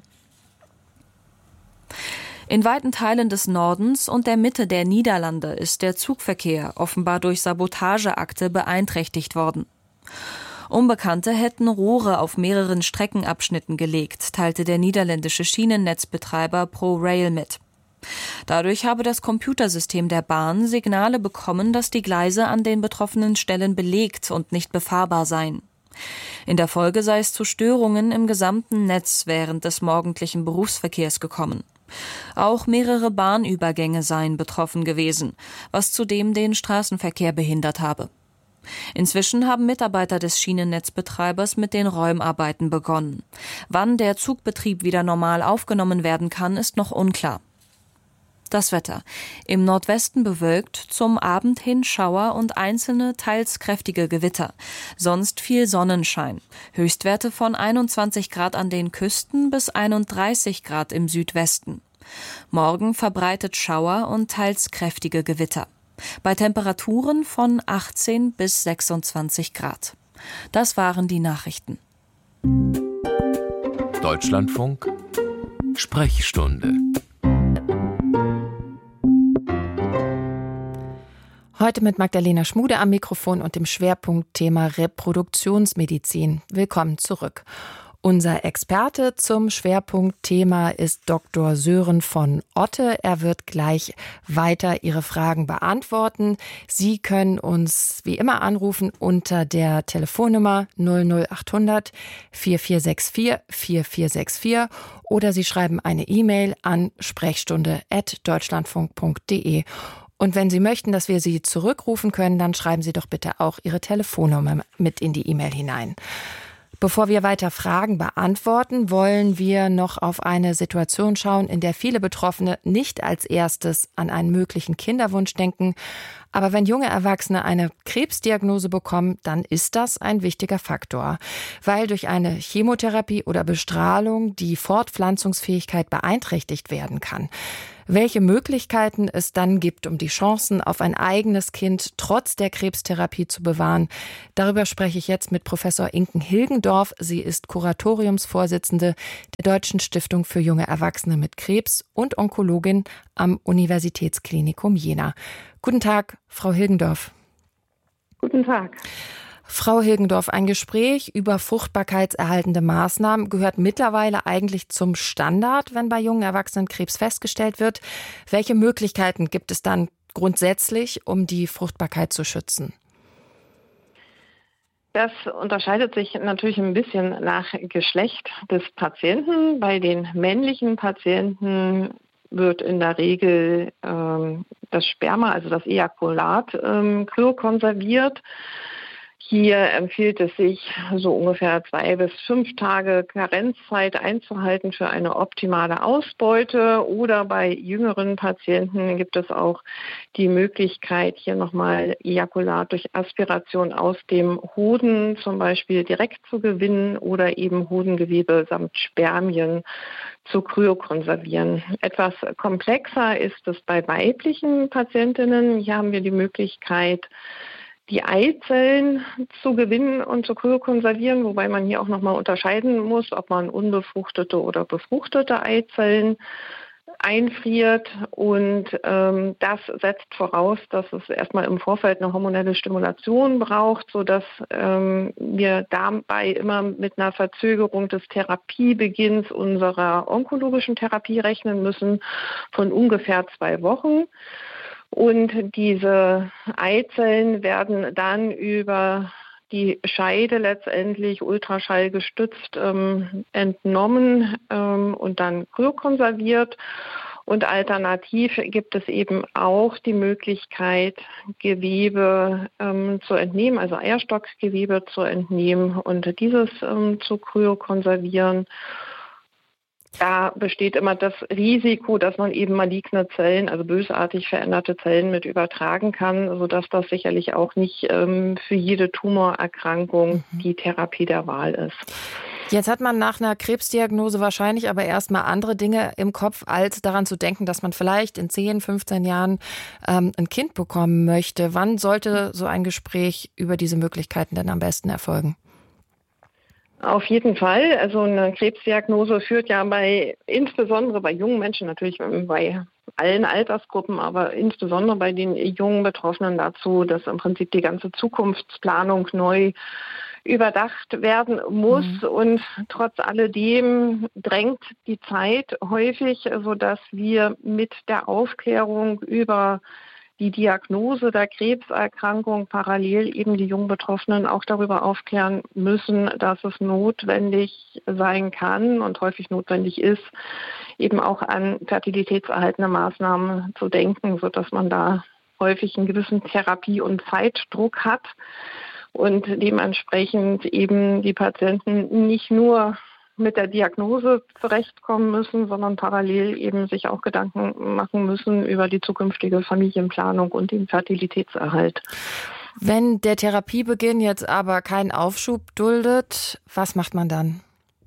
In weiten Teilen des Nordens und der Mitte der Niederlande ist der Zugverkehr offenbar durch Sabotageakte beeinträchtigt worden. Unbekannte hätten Rohre auf mehreren Streckenabschnitten gelegt, teilte der niederländische Schienennetzbetreiber ProRail mit. Dadurch habe das Computersystem der Bahn Signale bekommen, dass die Gleise an den betroffenen Stellen belegt und nicht befahrbar seien. In der Folge sei es zu Störungen im gesamten Netz während des morgendlichen Berufsverkehrs gekommen. Auch mehrere Bahnübergänge seien betroffen gewesen, was zudem den Straßenverkehr behindert habe. Inzwischen haben Mitarbeiter des Schienennetzbetreibers mit den Räumarbeiten begonnen. Wann der Zugbetrieb wieder normal aufgenommen werden kann, ist noch unklar. Das Wetter. Im Nordwesten bewölkt, zum Abend hin Schauer und einzelne, teils kräftige Gewitter. Sonst viel Sonnenschein. Höchstwerte von einundzwanzig Grad an den Küsten bis einunddreißig Grad im Südwesten. Morgen verbreitet Schauer und teils kräftige Gewitter. Bei Temperaturen von achtzehn bis sechsundzwanzig Grad. Das waren die Nachrichten. Deutschlandfunk Sprechstunde. Heute mit Magdalena Schmude am Mikrofon und dem Schwerpunktthema Reproduktionsmedizin. Willkommen zurück. Unser Experte zum Schwerpunktthema ist Doktor Sören von Otte. Er wird gleich weiter Ihre Fragen beantworten. Sie können uns wie immer anrufen unter der Telefonnummer null null acht hundert vier vier sechs vier vier vier sechs vier oder Sie schreiben eine E-Mail an sprechstunde at deutschlandfunk punkt de. Und wenn Sie möchten, dass wir Sie zurückrufen können, dann schreiben Sie doch bitte auch Ihre Telefonnummer mit in die E-Mail hinein. Bevor wir weiter Fragen beantworten, wollen wir noch auf eine Situation schauen, in der viele Betroffene nicht als erstes an einen möglichen Kinderwunsch denken. Aber wenn junge Erwachsene eine Krebsdiagnose bekommen, dann ist das ein wichtiger Faktor, weil durch eine Chemotherapie oder Bestrahlung die Fortpflanzungsfähigkeit beeinträchtigt werden kann. Welche Möglichkeiten es dann gibt, um die Chancen auf ein eigenes Kind trotz der Krebstherapie zu bewahren, darüber spreche ich jetzt mit Professor Inken Hilgendorf. Sie ist Kuratoriumsvorsitzende der Deutschen Stiftung für junge Erwachsene mit Krebs und Onkologin am Universitätsklinikum Jena. Guten Tag, Frau Hilgendorf. Guten Tag. Frau Hilgendorf, ein Gespräch über fruchtbarkeitserhaltende Maßnahmen gehört mittlerweile eigentlich zum Standard, wenn bei jungen Erwachsenen Krebs festgestellt wird. Welche Möglichkeiten gibt es dann grundsätzlich, um die Fruchtbarkeit zu schützen? Das unterscheidet sich natürlich ein bisschen nach Geschlecht des Patienten. Bei den männlichen Patienten wird in der Regel ähm, das Sperma, also das Ejakulat, ähm, kryokonserviert. Hier empfiehlt es sich, so ungefähr zwei bis fünf Tage Karenzzeit einzuhalten für eine optimale Ausbeute. Oder bei jüngeren Patienten gibt es auch die Möglichkeit, hier nochmal Ejakulat durch Aspiration aus dem Hoden zum Beispiel direkt zu gewinnen oder eben Hodengewebe samt Spermien zu kryokonservieren. Etwas komplexer ist es bei weiblichen Patientinnen. Hier haben wir die Möglichkeit, die Eizellen zu gewinnen und zu kryokonservieren, wobei man hier auch nochmal unterscheiden muss, ob man unbefruchtete oder befruchtete Eizellen einfriert. Und ähm, das setzt voraus, dass es erstmal im Vorfeld eine hormonelle Stimulation braucht, sodass ähm, wir dabei immer mit einer Verzögerung des Therapiebeginns unserer onkologischen Therapie rechnen müssen von ungefähr zwei Wochen. Und diese Eizellen werden dann über die Scheide letztendlich ultraschallgestützt ähm, entnommen ähm, und dann kryokonserviert. Und alternativ gibt es eben auch die Möglichkeit, Gewebe ähm, zu entnehmen, also Eierstockgewebe zu entnehmen und dieses ähm, zu kryokonservieren. Da besteht immer das Risiko, dass man eben maligne Zellen, also bösartig veränderte Zellen mit übertragen kann, sodass das sicherlich auch nicht ähm, für jede Tumorerkrankung mhm. die Therapie der Wahl ist. Jetzt hat man nach einer Krebsdiagnose wahrscheinlich aber erstmal andere Dinge im Kopf, als daran zu denken, dass man vielleicht in zehn, fünfzehn Jahren ähm, ein Kind bekommen möchte. Wann sollte so ein Gespräch über diese Möglichkeiten denn am besten erfolgen? Auf jeden Fall. Also eine Krebsdiagnose führt ja bei, insbesondere bei jungen Menschen, natürlich bei allen Altersgruppen, aber insbesondere bei den jungen Betroffenen dazu, dass im Prinzip die ganze Zukunftsplanung neu überdacht werden muss. Mhm. Und trotz alledem drängt die Zeit häufig, sodass wir mit der Aufklärung über die Diagnose der Krebserkrankung parallel eben die jungen Betroffenen auch darüber aufklären müssen, dass es notwendig sein kann und häufig notwendig ist, eben auch an fertilitätserhaltende Maßnahmen zu denken, sodass man da häufig einen gewissen Therapie- und Zeitdruck hat und dementsprechend eben die Patienten nicht nur mit der Diagnose zurechtkommen müssen, sondern parallel eben sich auch Gedanken machen müssen über die zukünftige Familienplanung und den Fertilitätserhalt. Wenn der Therapiebeginn jetzt aber keinen Aufschub duldet, was macht man dann?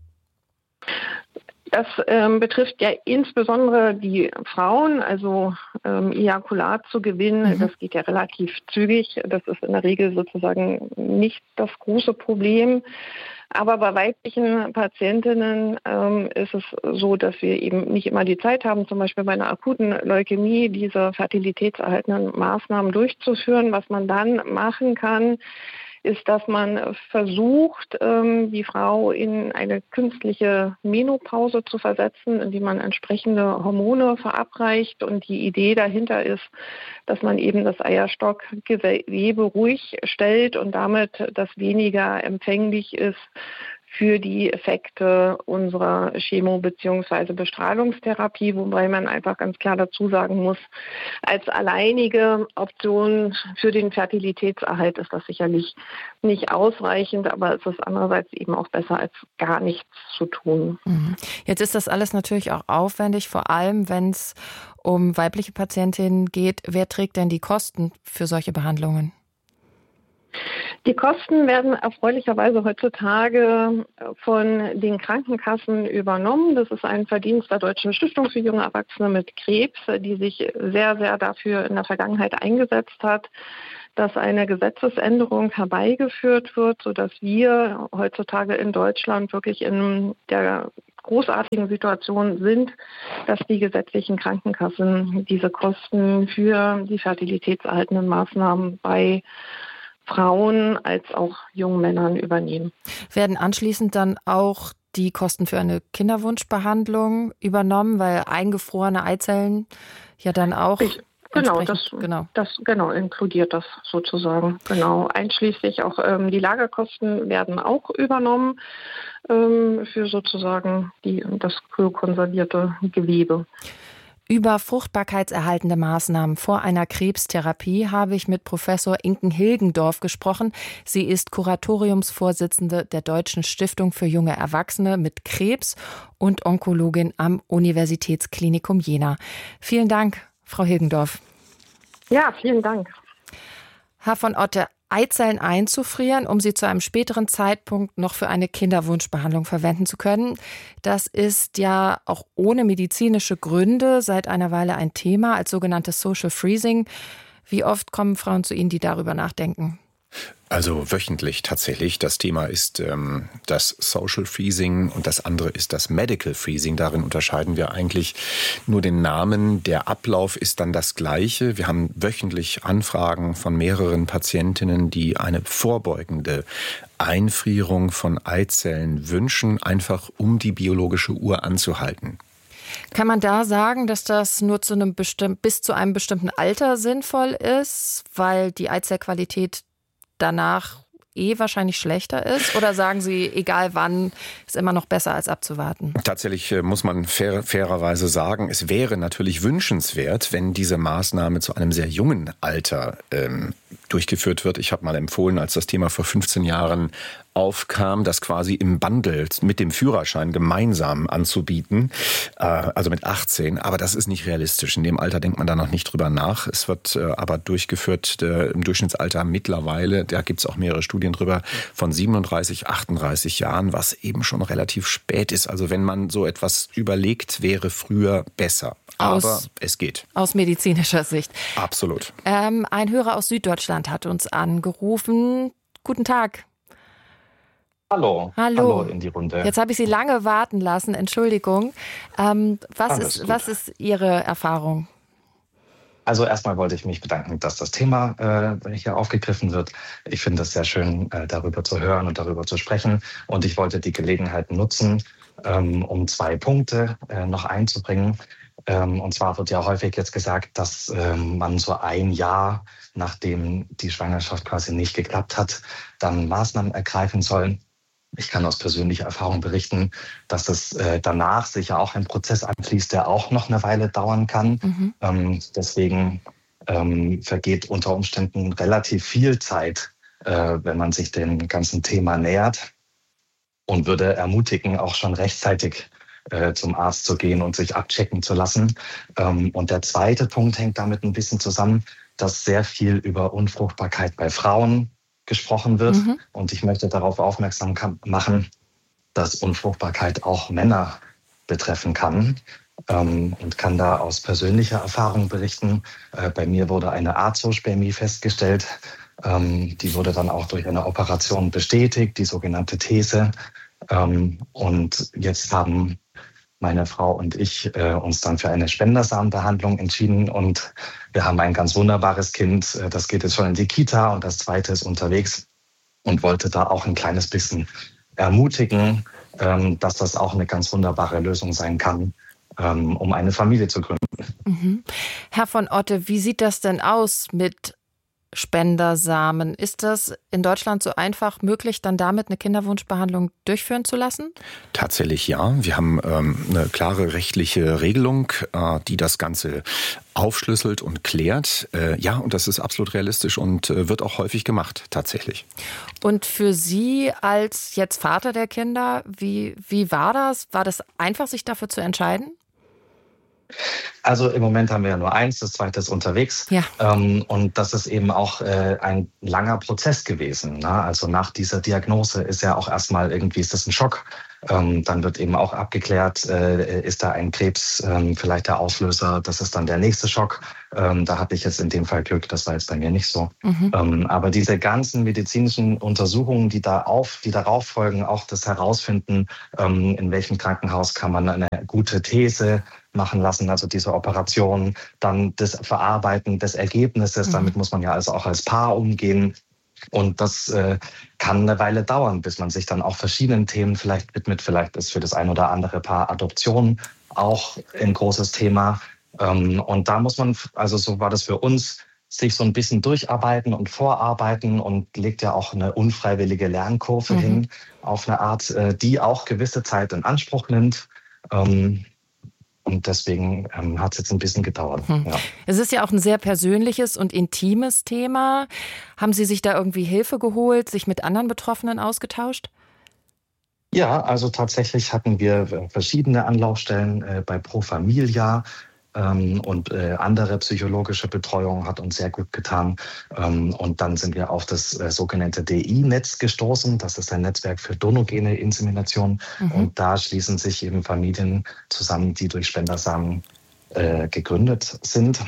Das ähm, betrifft ja insbesondere die Frauen, also ähm, Ejakulat zu gewinnen. Mhm. Das geht ja relativ zügig. Das ist in der Regel sozusagen nicht das große Problem. Aber bei weiblichen Patientinnen ähm, ist es so, dass wir eben nicht immer die Zeit haben, zum Beispiel bei einer akuten Leukämie diese fertilitätserhaltenden Maßnahmen durchzuführen. Was man dann machen kann, ist, dass man versucht, die Frau in eine künstliche Menopause zu versetzen, indem man entsprechende Hormone verabreicht. Und die Idee dahinter ist, dass man eben das Eierstockgewebe ruhig stellt und damit das weniger empfänglich ist für die Effekte unserer Chemo- bzw. Bestrahlungstherapie, wobei man einfach ganz klar dazu sagen muss, als alleinige Option für den Fertilitätserhalt ist das sicherlich nicht ausreichend, aber es ist andererseits eben auch besser, als gar nichts zu tun. Jetzt ist das alles natürlich auch aufwendig, vor allem wenn es um weibliche Patientinnen geht. Wer trägt denn die Kosten für solche Behandlungen? Die Kosten werden erfreulicherweise heutzutage von den Krankenkassen übernommen. Das ist ein Verdienst der Deutschen Stiftung für junge Erwachsene mit Krebs, die sich sehr, sehr dafür in der Vergangenheit eingesetzt hat, dass eine Gesetzesänderung herbeigeführt wird, sodass wir heutzutage in Deutschland wirklich in der großartigen Situation sind, dass die gesetzlichen Krankenkassen diese Kosten für die fertilitätserhaltenden Maßnahmen bei Frauen als auch jungen Männern übernehmen. Werden anschließend dann auch die Kosten für eine Kinderwunschbehandlung übernommen, weil eingefrorene Eizellen ja dann auch ich, genau, das, genau. das genau inkludiert das sozusagen. Genau, einschließlich auch ähm, die Lagerkosten werden auch übernommen ähm, für sozusagen die, das kryokonservierte Gewebe. Über fruchtbarkeitserhaltende Maßnahmen vor einer Krebstherapie habe ich mit Professor Inken Hilgendorf gesprochen. Sie ist Kuratoriumsvorsitzende der Deutschen Stiftung für junge Erwachsene mit Krebs und Onkologin am Universitätsklinikum Jena. Vielen Dank, Frau Hilgendorf. Ja, vielen Dank. Herr von Otte, Eizellen einzufrieren, um sie zu einem späteren Zeitpunkt noch für eine Kinderwunschbehandlung verwenden zu können. Das ist ja auch ohne medizinische Gründe seit einer Weile ein Thema als sogenanntes Social Freezing. Wie oft kommen Frauen zu Ihnen, die darüber nachdenken? Also wöchentlich tatsächlich. Das Thema ist ähm, das Social Freezing und das andere ist das Medical Freezing. Darin unterscheiden wir eigentlich nur den Namen. Der Ablauf ist dann das gleiche. Wir haben wöchentlich Anfragen von mehreren Patientinnen, die eine vorbeugende Einfrierung von Eizellen wünschen, einfach um die biologische Uhr anzuhalten. Kann man da sagen, dass das nur zu einem bestimm- bis zu einem bestimmten Alter sinnvoll ist, weil die Eizellqualität danach eh wahrscheinlich schlechter ist? Oder sagen Sie, egal wann, ist immer noch besser als abzuwarten? Tatsächlich muss man fair, fairerweise sagen, es wäre natürlich wünschenswert, wenn diese Maßnahme zu einem sehr jungen Alter ähm, durchgeführt wird. Ich habe mal empfohlen, als das Thema vor fünfzehn Jahren aufkam, das quasi im Bundle mit dem Führerschein gemeinsam anzubieten, äh, also mit achtzehn. Aber das ist nicht realistisch. In dem Alter denkt man da noch nicht drüber nach. Es wird äh, aber durchgeführt äh, im Durchschnittsalter mittlerweile, da gibt es auch mehrere Studien drüber, von siebenunddreißig, achtunddreißig Jahren, was eben schon relativ spät ist. Also wenn man so etwas überlegt, wäre früher besser. Aber aus, es geht. Aus medizinischer Sicht. Absolut. Ähm, ein Hörer aus Süddeutschland hat uns angerufen. Guten Tag. Hallo. Hallo. Hallo in die Runde. Jetzt habe ich Sie lange warten lassen. Entschuldigung. Ähm, was, ist, was ist Ihre Erfahrung? Also erstmal wollte ich mich bedanken, dass das Thema äh, hier aufgegriffen wird. Ich finde es sehr schön, äh, darüber zu hören und darüber zu sprechen. Und ich wollte die Gelegenheit nutzen, ähm, um zwei Punkte äh, noch einzubringen. Ähm, und zwar wird ja häufig jetzt gesagt, dass ähm, man so ein Jahr, nachdem die Schwangerschaft quasi nicht geklappt hat, dann Maßnahmen ergreifen soll. Ich kann aus persönlicher Erfahrung berichten, dass es äh, danach sicher auch ein Prozess anfließt, der auch noch eine Weile dauern kann. Mhm. Ähm, deswegen ähm, vergeht unter Umständen relativ viel Zeit, äh, wenn man sich dem ganzen Thema nähert, und würde ermutigen, auch schon rechtzeitig äh, zum Arzt zu gehen und sich abchecken zu lassen. Ähm, und der zweite Punkt hängt damit ein bisschen zusammen, dass sehr viel über Unfruchtbarkeit bei Frauen gesprochen wird. Mhm. Und ich möchte darauf aufmerksam machen, dass Unfruchtbarkeit auch Männer betreffen kann, ähm, und kann da aus persönlicher Erfahrung berichten. Äh, bei mir wurde eine Azospermie festgestellt. Ähm, die wurde dann auch durch eine Operation bestätigt, die sogenannte These. Ähm, und jetzt haben meine Frau und ich äh, uns dann für eine Spendersamenbehandlung entschieden, und wir haben ein ganz wunderbares Kind. Das geht jetzt schon in die Kita und das zweite ist unterwegs. und wollte da auch ein kleines bisschen ermutigen, ähm, dass das auch eine ganz wunderbare Lösung sein kann, ähm, um eine Familie zu gründen. Mhm. Herr von Otte, wie sieht das denn aus mit Spendersamen? Ist das in Deutschland so einfach möglich, dann damit eine Kinderwunschbehandlung durchführen zu lassen? Tatsächlich ja. Wir haben ähm, eine klare rechtliche Regelung, äh, die das Ganze aufschlüsselt und klärt. Äh, ja, und das ist absolut realistisch und äh, wird auch häufig gemacht, tatsächlich. Und für Sie als jetzt Vater der Kinder, wie, wie war das? War das einfach, sich dafür zu entscheiden? Also im Moment haben wir ja nur eins, das zweite ist unterwegs. Ja. Ähm, und das ist eben auch äh, ein langer Prozess gewesen. Ne? Also nach dieser Diagnose ist ja auch erstmal irgendwie, ist das ein Schock. Ähm, dann wird eben auch abgeklärt, äh, ist da ein Krebs ähm, vielleicht der Auslöser. Das ist dann der nächste Schock. Ähm, da hatte ich jetzt in dem Fall Glück, das war jetzt bei mir nicht so. Mhm. Ähm, aber diese ganzen medizinischen Untersuchungen, die da auf, die darauf folgen, auch das Herausfinden, ähm, in welchem Krankenhaus kann man eine gute These machen lassen, also diese Operation, dann das Verarbeiten des Ergebnisses, mhm. damit muss man ja also auch als Paar umgehen. Und das äh, kann eine Weile dauern, bis man sich dann auch verschiedenen Themen vielleicht widmet. Vielleicht ist für das ein oder andere Paar Adoption auch ein großes Thema. Ähm, und da muss man, also so war das für uns, sich so ein bisschen durcharbeiten und vorarbeiten und legt ja auch eine unfreiwillige Lernkurve mhm. hin, auf eine Art, äh, die auch gewisse Zeit in Anspruch nimmt. Ähm, Und deswegen ähm, hat es jetzt ein bisschen gedauert. Hm. Ja. Es ist ja auch ein sehr persönliches und intimes Thema. Haben Sie sich da irgendwie Hilfe geholt, sich mit anderen Betroffenen ausgetauscht? Ja, also tatsächlich hatten wir verschiedene Anlaufstellen äh, bei Pro Familia. Ähm, und äh, andere psychologische Betreuung hat uns sehr gut getan. Ähm, und dann sind wir auf das äh, sogenannte D I-Netz gestoßen. Das ist ein Netzwerk für donogene Insemination. Mhm. Und da schließen sich eben Familien zusammen, die durch Spendersamen äh, gegründet sind.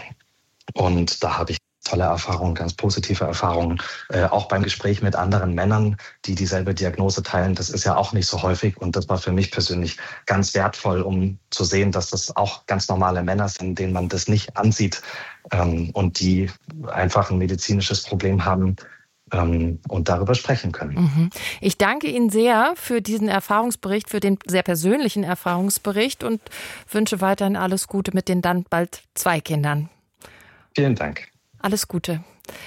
Und da habe ich tolle Erfahrungen, ganz positive Erfahrungen, äh, auch beim Gespräch mit anderen Männern, die dieselbe Diagnose teilen. Das ist ja auch nicht so häufig und das war für mich persönlich ganz wertvoll, um zu sehen, dass das auch ganz normale Männer sind, denen man das nicht ansieht ähm, und die einfach ein medizinisches Problem haben ähm, und darüber sprechen können. Mhm. Ich danke Ihnen sehr für diesen Erfahrungsbericht, für den sehr persönlichen Erfahrungsbericht und wünsche weiterhin alles Gute mit den dann bald zwei Kindern. Vielen Dank. Alles Gute.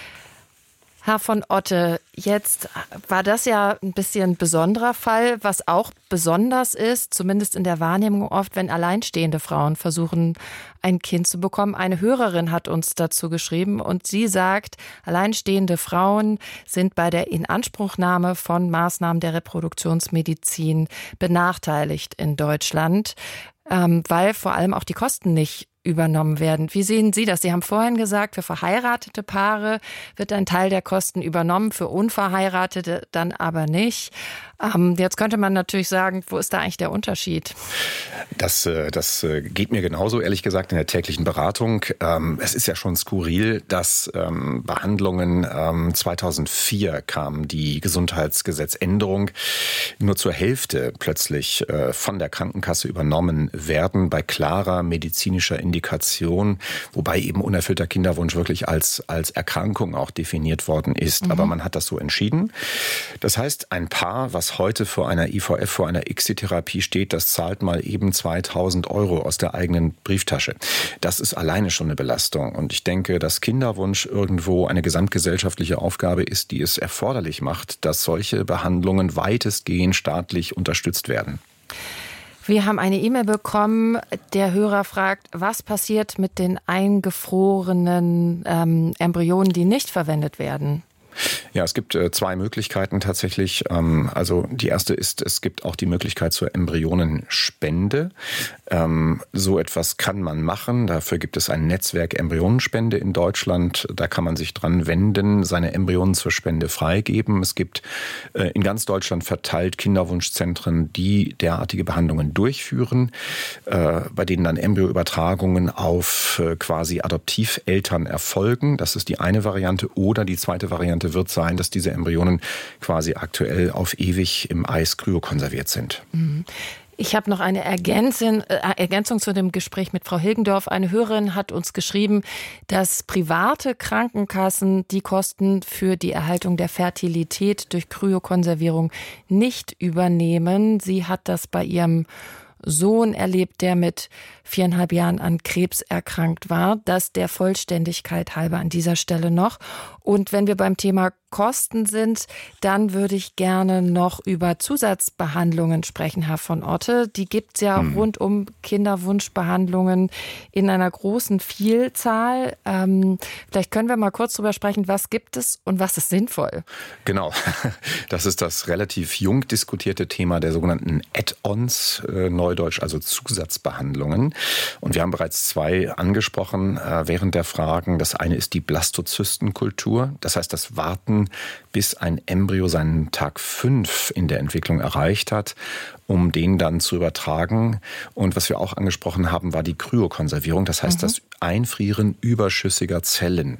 Herr von Otte, jetzt war das ja ein bisschen ein besonderer Fall. Was auch besonders ist, zumindest in der Wahrnehmung oft, wenn alleinstehende Frauen versuchen, ein Kind zu bekommen. Eine Hörerin hat uns dazu geschrieben und sie sagt, alleinstehende Frauen sind bei der Inanspruchnahme von Maßnahmen der Reproduktionsmedizin benachteiligt in Deutschland, weil vor allem auch die Kosten nicht übernommen werden. Wie sehen Sie das? Sie haben vorhin gesagt, für verheiratete Paare wird ein Teil der Kosten übernommen, für Unverheiratete dann aber nicht. Ähm, jetzt könnte man natürlich sagen, wo ist da eigentlich der Unterschied? Das, das geht mir genauso, ehrlich gesagt, in der täglichen Beratung. Es ist ja schon skurril, dass Behandlungen, zweitausendvier kam die Gesundheitsgesetzänderung, nur zur Hälfte plötzlich von der Krankenkasse übernommen werden, bei klarer medizinischer Indikation, wobei eben unerfüllter Kinderwunsch wirklich als, als Erkrankung auch definiert worden ist. Mhm. Aber man hat das so entschieden. Das heißt, ein Paar, was heute vor einer I V F, vor einer I C S-I-Therapie steht, das zahlt mal eben zweitausend Euro aus der eigenen Brieftasche. Das ist alleine schon eine Belastung. Und ich denke, dass Kinderwunsch irgendwo eine gesamtgesellschaftliche Aufgabe ist, die es erforderlich macht, dass solche Behandlungen weitestgehend staatlich unterstützt werden. Wir haben eine E-Mail bekommen. Der Hörer fragt, was passiert mit den eingefrorenen ähm, Embryonen, die nicht verwendet werden? Ja, es gibt äh, zwei Möglichkeiten tatsächlich. Ähm, also die erste ist, es gibt auch die Möglichkeit zur Embryonenspende. Ähm, so etwas kann man machen. Dafür gibt es ein Netzwerk Embryonenspende in Deutschland. Da kann man sich dran wenden, seine Embryonen zur Spende freigeben. Es gibt äh, in ganz Deutschland verteilt Kinderwunschzentren, die derartige Behandlungen durchführen, äh, bei denen dann Embryoübertragungen auf äh, quasi Adoptiveltern erfolgen. Das ist die eine Variante. Oder die zweite Variante wird sein, dass diese Embryonen quasi aktuell auf ewig im Eis kryokonserviert sind. Ich habe noch eine Ergänzung, äh, Ergänzung zu dem Gespräch mit Frau Hilgendorf. Eine Hörerin hat uns geschrieben, dass private Krankenkassen die Kosten für die Erhaltung der Fertilität durch Kryokonservierung nicht übernehmen. Sie hat das bei ihrem Sohn erlebt, der mit viereinhalb Jahren an Krebs erkrankt war. Das der Vollständigkeit halber an dieser Stelle noch. Und wenn wir beim Thema Kosten sind, dann würde ich gerne noch über Zusatzbehandlungen sprechen, Herr von Otte. Die gibt's ja hm. rund um Kinderwunschbehandlungen in einer großen Vielzahl. Ähm, vielleicht können wir mal kurz drüber sprechen, was gibt es und was ist sinnvoll? Genau, das ist das relativ jung diskutierte Thema der sogenannten Add-ons, äh, Neudeutsch, also Zusatzbehandlungen. Und wir haben bereits zwei angesprochen äh, während der Fragen. Das eine ist die Blastozystenkultur, das heißt das Warten, bis ein Embryo seinen Tag fünf in der Entwicklung erreicht hat, um den dann zu übertragen. Und was wir auch angesprochen haben, war die Kryokonservierung, das heißt mhm. das Einfrieren überschüssiger Zellen,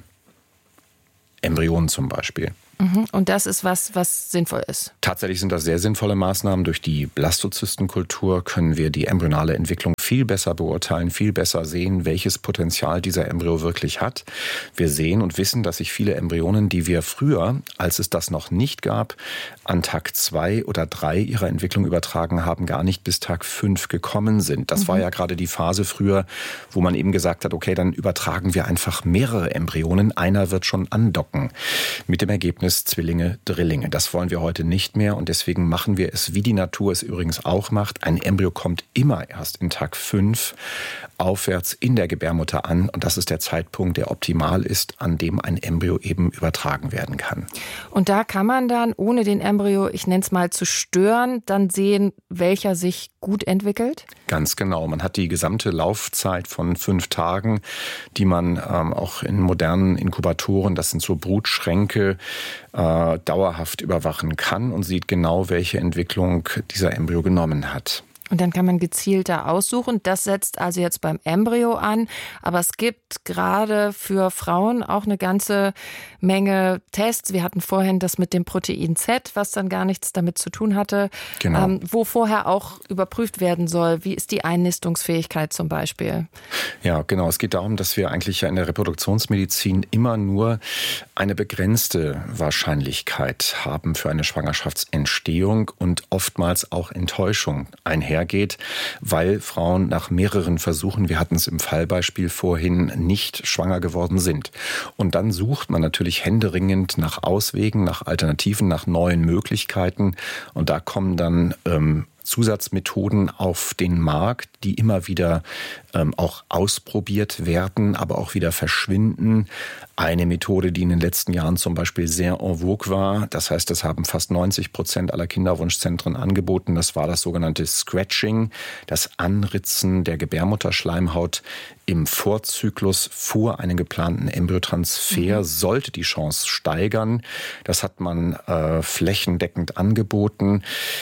Embryonen zum Beispiel. Und das ist was, was sinnvoll ist? Tatsächlich sind das sehr sinnvolle Maßnahmen. Durch die Blastozystenkultur können wir die embryonale Entwicklung viel besser beurteilen, viel besser sehen, welches Potenzial dieser Embryo wirklich hat. Wir sehen und wissen, dass sich viele Embryonen, die wir früher, als es das noch nicht gab, an Tag zwei oder drei ihrer Entwicklung übertragen haben, gar nicht bis Tag fünf gekommen sind. Das mhm. war ja gerade die Phase früher, wo man eben gesagt hat, okay, dann übertragen wir einfach mehrere Embryonen. Einer wird schon andocken. Mit dem Ergebnis Zwillinge, Drillinge. Das wollen wir heute nicht mehr und deswegen machen wir es, wie die Natur es übrigens auch macht. Ein Embryo kommt immer erst in Tag fünf aufwärts in der Gebärmutter an und das ist der Zeitpunkt, der optimal ist, an dem ein Embryo eben übertragen werden kann. Und da kann man dann, ohne den Embryo, ich nenne es mal, zu stören, dann sehen, welcher sich gut entwickelt? Ganz genau. Man hat die gesamte Laufzeit von fünf Tagen, die man ähm, auch in modernen Inkubatoren, das sind so Brutschränke, äh, dauerhaft überwachen kann und sieht genau, welche Entwicklung dieser Embryo genommen hat. Und dann kann man gezielter aussuchen. Das setzt also jetzt beim Embryo an. Aber es gibt gerade für Frauen auch eine ganze Menge Tests. Wir hatten vorhin das mit dem Protein Z, was dann gar nichts damit zu tun hatte, genau. ähm, wo vorher auch überprüft werden soll. Wie ist die Einnistungsfähigkeit zum Beispiel? Ja, genau. Es geht darum, dass wir eigentlich ja in der Reproduktionsmedizin immer nur eine begrenzte Wahrscheinlichkeit haben für eine Schwangerschaftsentstehung und oftmals auch Enttäuschung einher. Geht, weil Frauen nach mehreren Versuchen, wir hatten es im Fallbeispiel vorhin, nicht schwanger geworden sind. Und dann sucht man natürlich händeringend nach Auswegen, nach Alternativen, nach neuen Möglichkeiten. Und da kommen dann ähm, Zusatzmethoden auf den Markt, die immer wieder ähm, auch ausprobiert werden, aber auch wieder verschwinden. Eine Methode, die in den letzten Jahren zum Beispiel sehr en vogue war, das heißt, das haben fast neunzig Prozent aller Kinderwunschzentren angeboten, das war das sogenannte Scratching, das Anritzen der Gebärmutterschleimhaut im Vorzyklus vor einem geplanten Embryotransfer, mhm. sollte die Chance steigern. Das hat man äh, flächendeckend angeboten.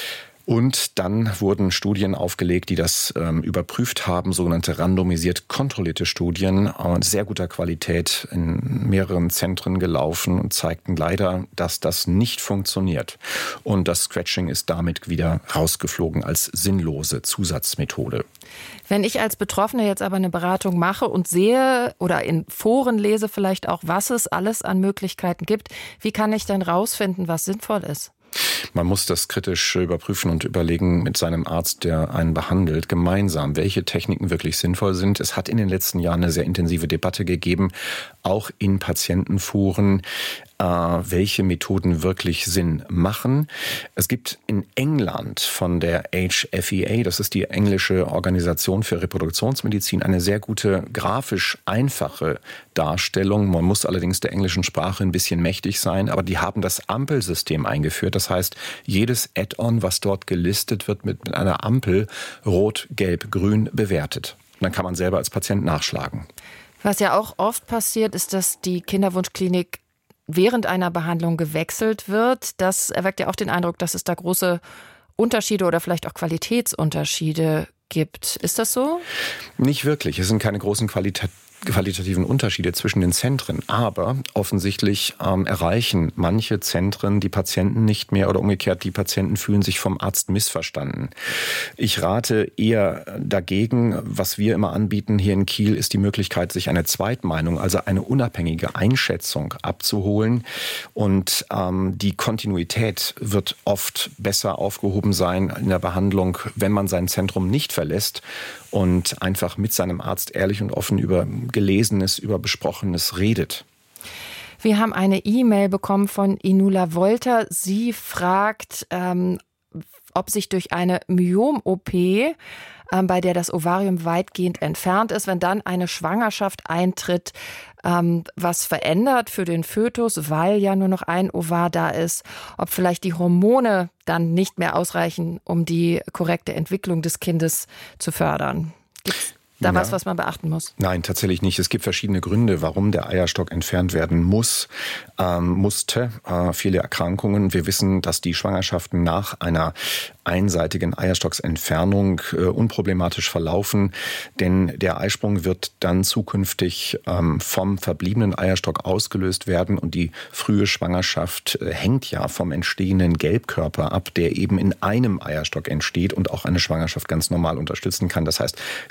Und dann wurden Studien aufgelegt, die das ähm, überprüft haben, sogenannte randomisiert kontrollierte Studien, äh, sehr guter Qualität in mehreren Zentren gelaufen und zeigten leider, dass das nicht funktioniert. Und das Scratching ist damit wieder rausgeflogen als sinnlose Zusatzmethode. Wenn ich als Betroffene jetzt aber eine Beratung mache und sehe oder in Foren lese vielleicht auch, was es alles an Möglichkeiten gibt, wie kann ich dann rausfinden, was sinnvoll ist? Man muss das kritisch überprüfen und überlegen mit seinem Arzt, der einen behandelt, gemeinsam, welche Techniken wirklich sinnvoll sind. Es hat in den letzten Jahren eine sehr intensive Debatte gegeben, auch in Patientenforen, äh, welche Methoden wirklich Sinn machen. Es gibt in England von der H F E A, das ist die englische Organisation für Reproduktionsmedizin, eine sehr gute, grafisch einfache Darstellung. Man muss allerdings der englischen Sprache ein bisschen mächtig sein, aber die haben das Ampelsystem eingeführt. Das heißt, jedes Add-on, was dort gelistet wird, mit, mit einer Ampel rot, gelb, grün bewertet. Und dann kann man selber als Patient nachschlagen. Was ja auch oft passiert, ist, dass die Kinderwunschklinik während einer Behandlung gewechselt wird. Das erweckt ja auch den Eindruck, dass es da große Unterschiede oder vielleicht auch Qualitätsunterschiede gibt. Ist das so? Nicht wirklich. Es sind keine großen Qualitäten. qualitativen Unterschiede zwischen den Zentren. Aber offensichtlich ähm, erreichen manche Zentren die Patienten nicht mehr oder umgekehrt, die Patienten fühlen sich vom Arzt missverstanden. Ich rate eher dagegen, was wir immer anbieten hier in Kiel, ist die Möglichkeit, sich eine Zweitmeinung, also eine unabhängige Einschätzung abzuholen. Und ähm, die Kontinuität wird oft besser aufgehoben sein in der Behandlung, wenn man sein Zentrum nicht verlässt und einfach mit seinem Arzt ehrlich und offen über Gelesenes, über Besprochenes redet. Wir haben eine E-Mail bekommen von Inula Wolter. Sie fragt, ähm, ob sich durch eine Myom-O P, ähm, bei der das Ovarium weitgehend entfernt ist, wenn dann eine Schwangerschaft eintritt, ähm, was verändert für den Fötus, weil ja nur noch ein Ovar da ist, ob vielleicht die Hormone dann nicht mehr ausreichen, um die korrekte Entwicklung des Kindes zu fördern. Gibt's da ja. was, was man beachten muss? Nein, tatsächlich nicht. Es gibt verschiedene Gründe, warum der Eierstock entfernt werden muss, ähm, musste. Äh, viele Erkrankungen. Wir wissen, dass die Schwangerschaften nach einer einseitigen Eierstocksentfernung äh, unproblematisch verlaufen, denn der Eisprung wird dann zukünftig ähm, vom verbliebenen Eierstock ausgelöst werden und die frühe Schwangerschaft äh, hängt ja vom entstehenden Gelbkörper ab, der eben in einem Eierstock entsteht und auch eine Schwangerschaft ganz normal unterstützen kann. Das heißt,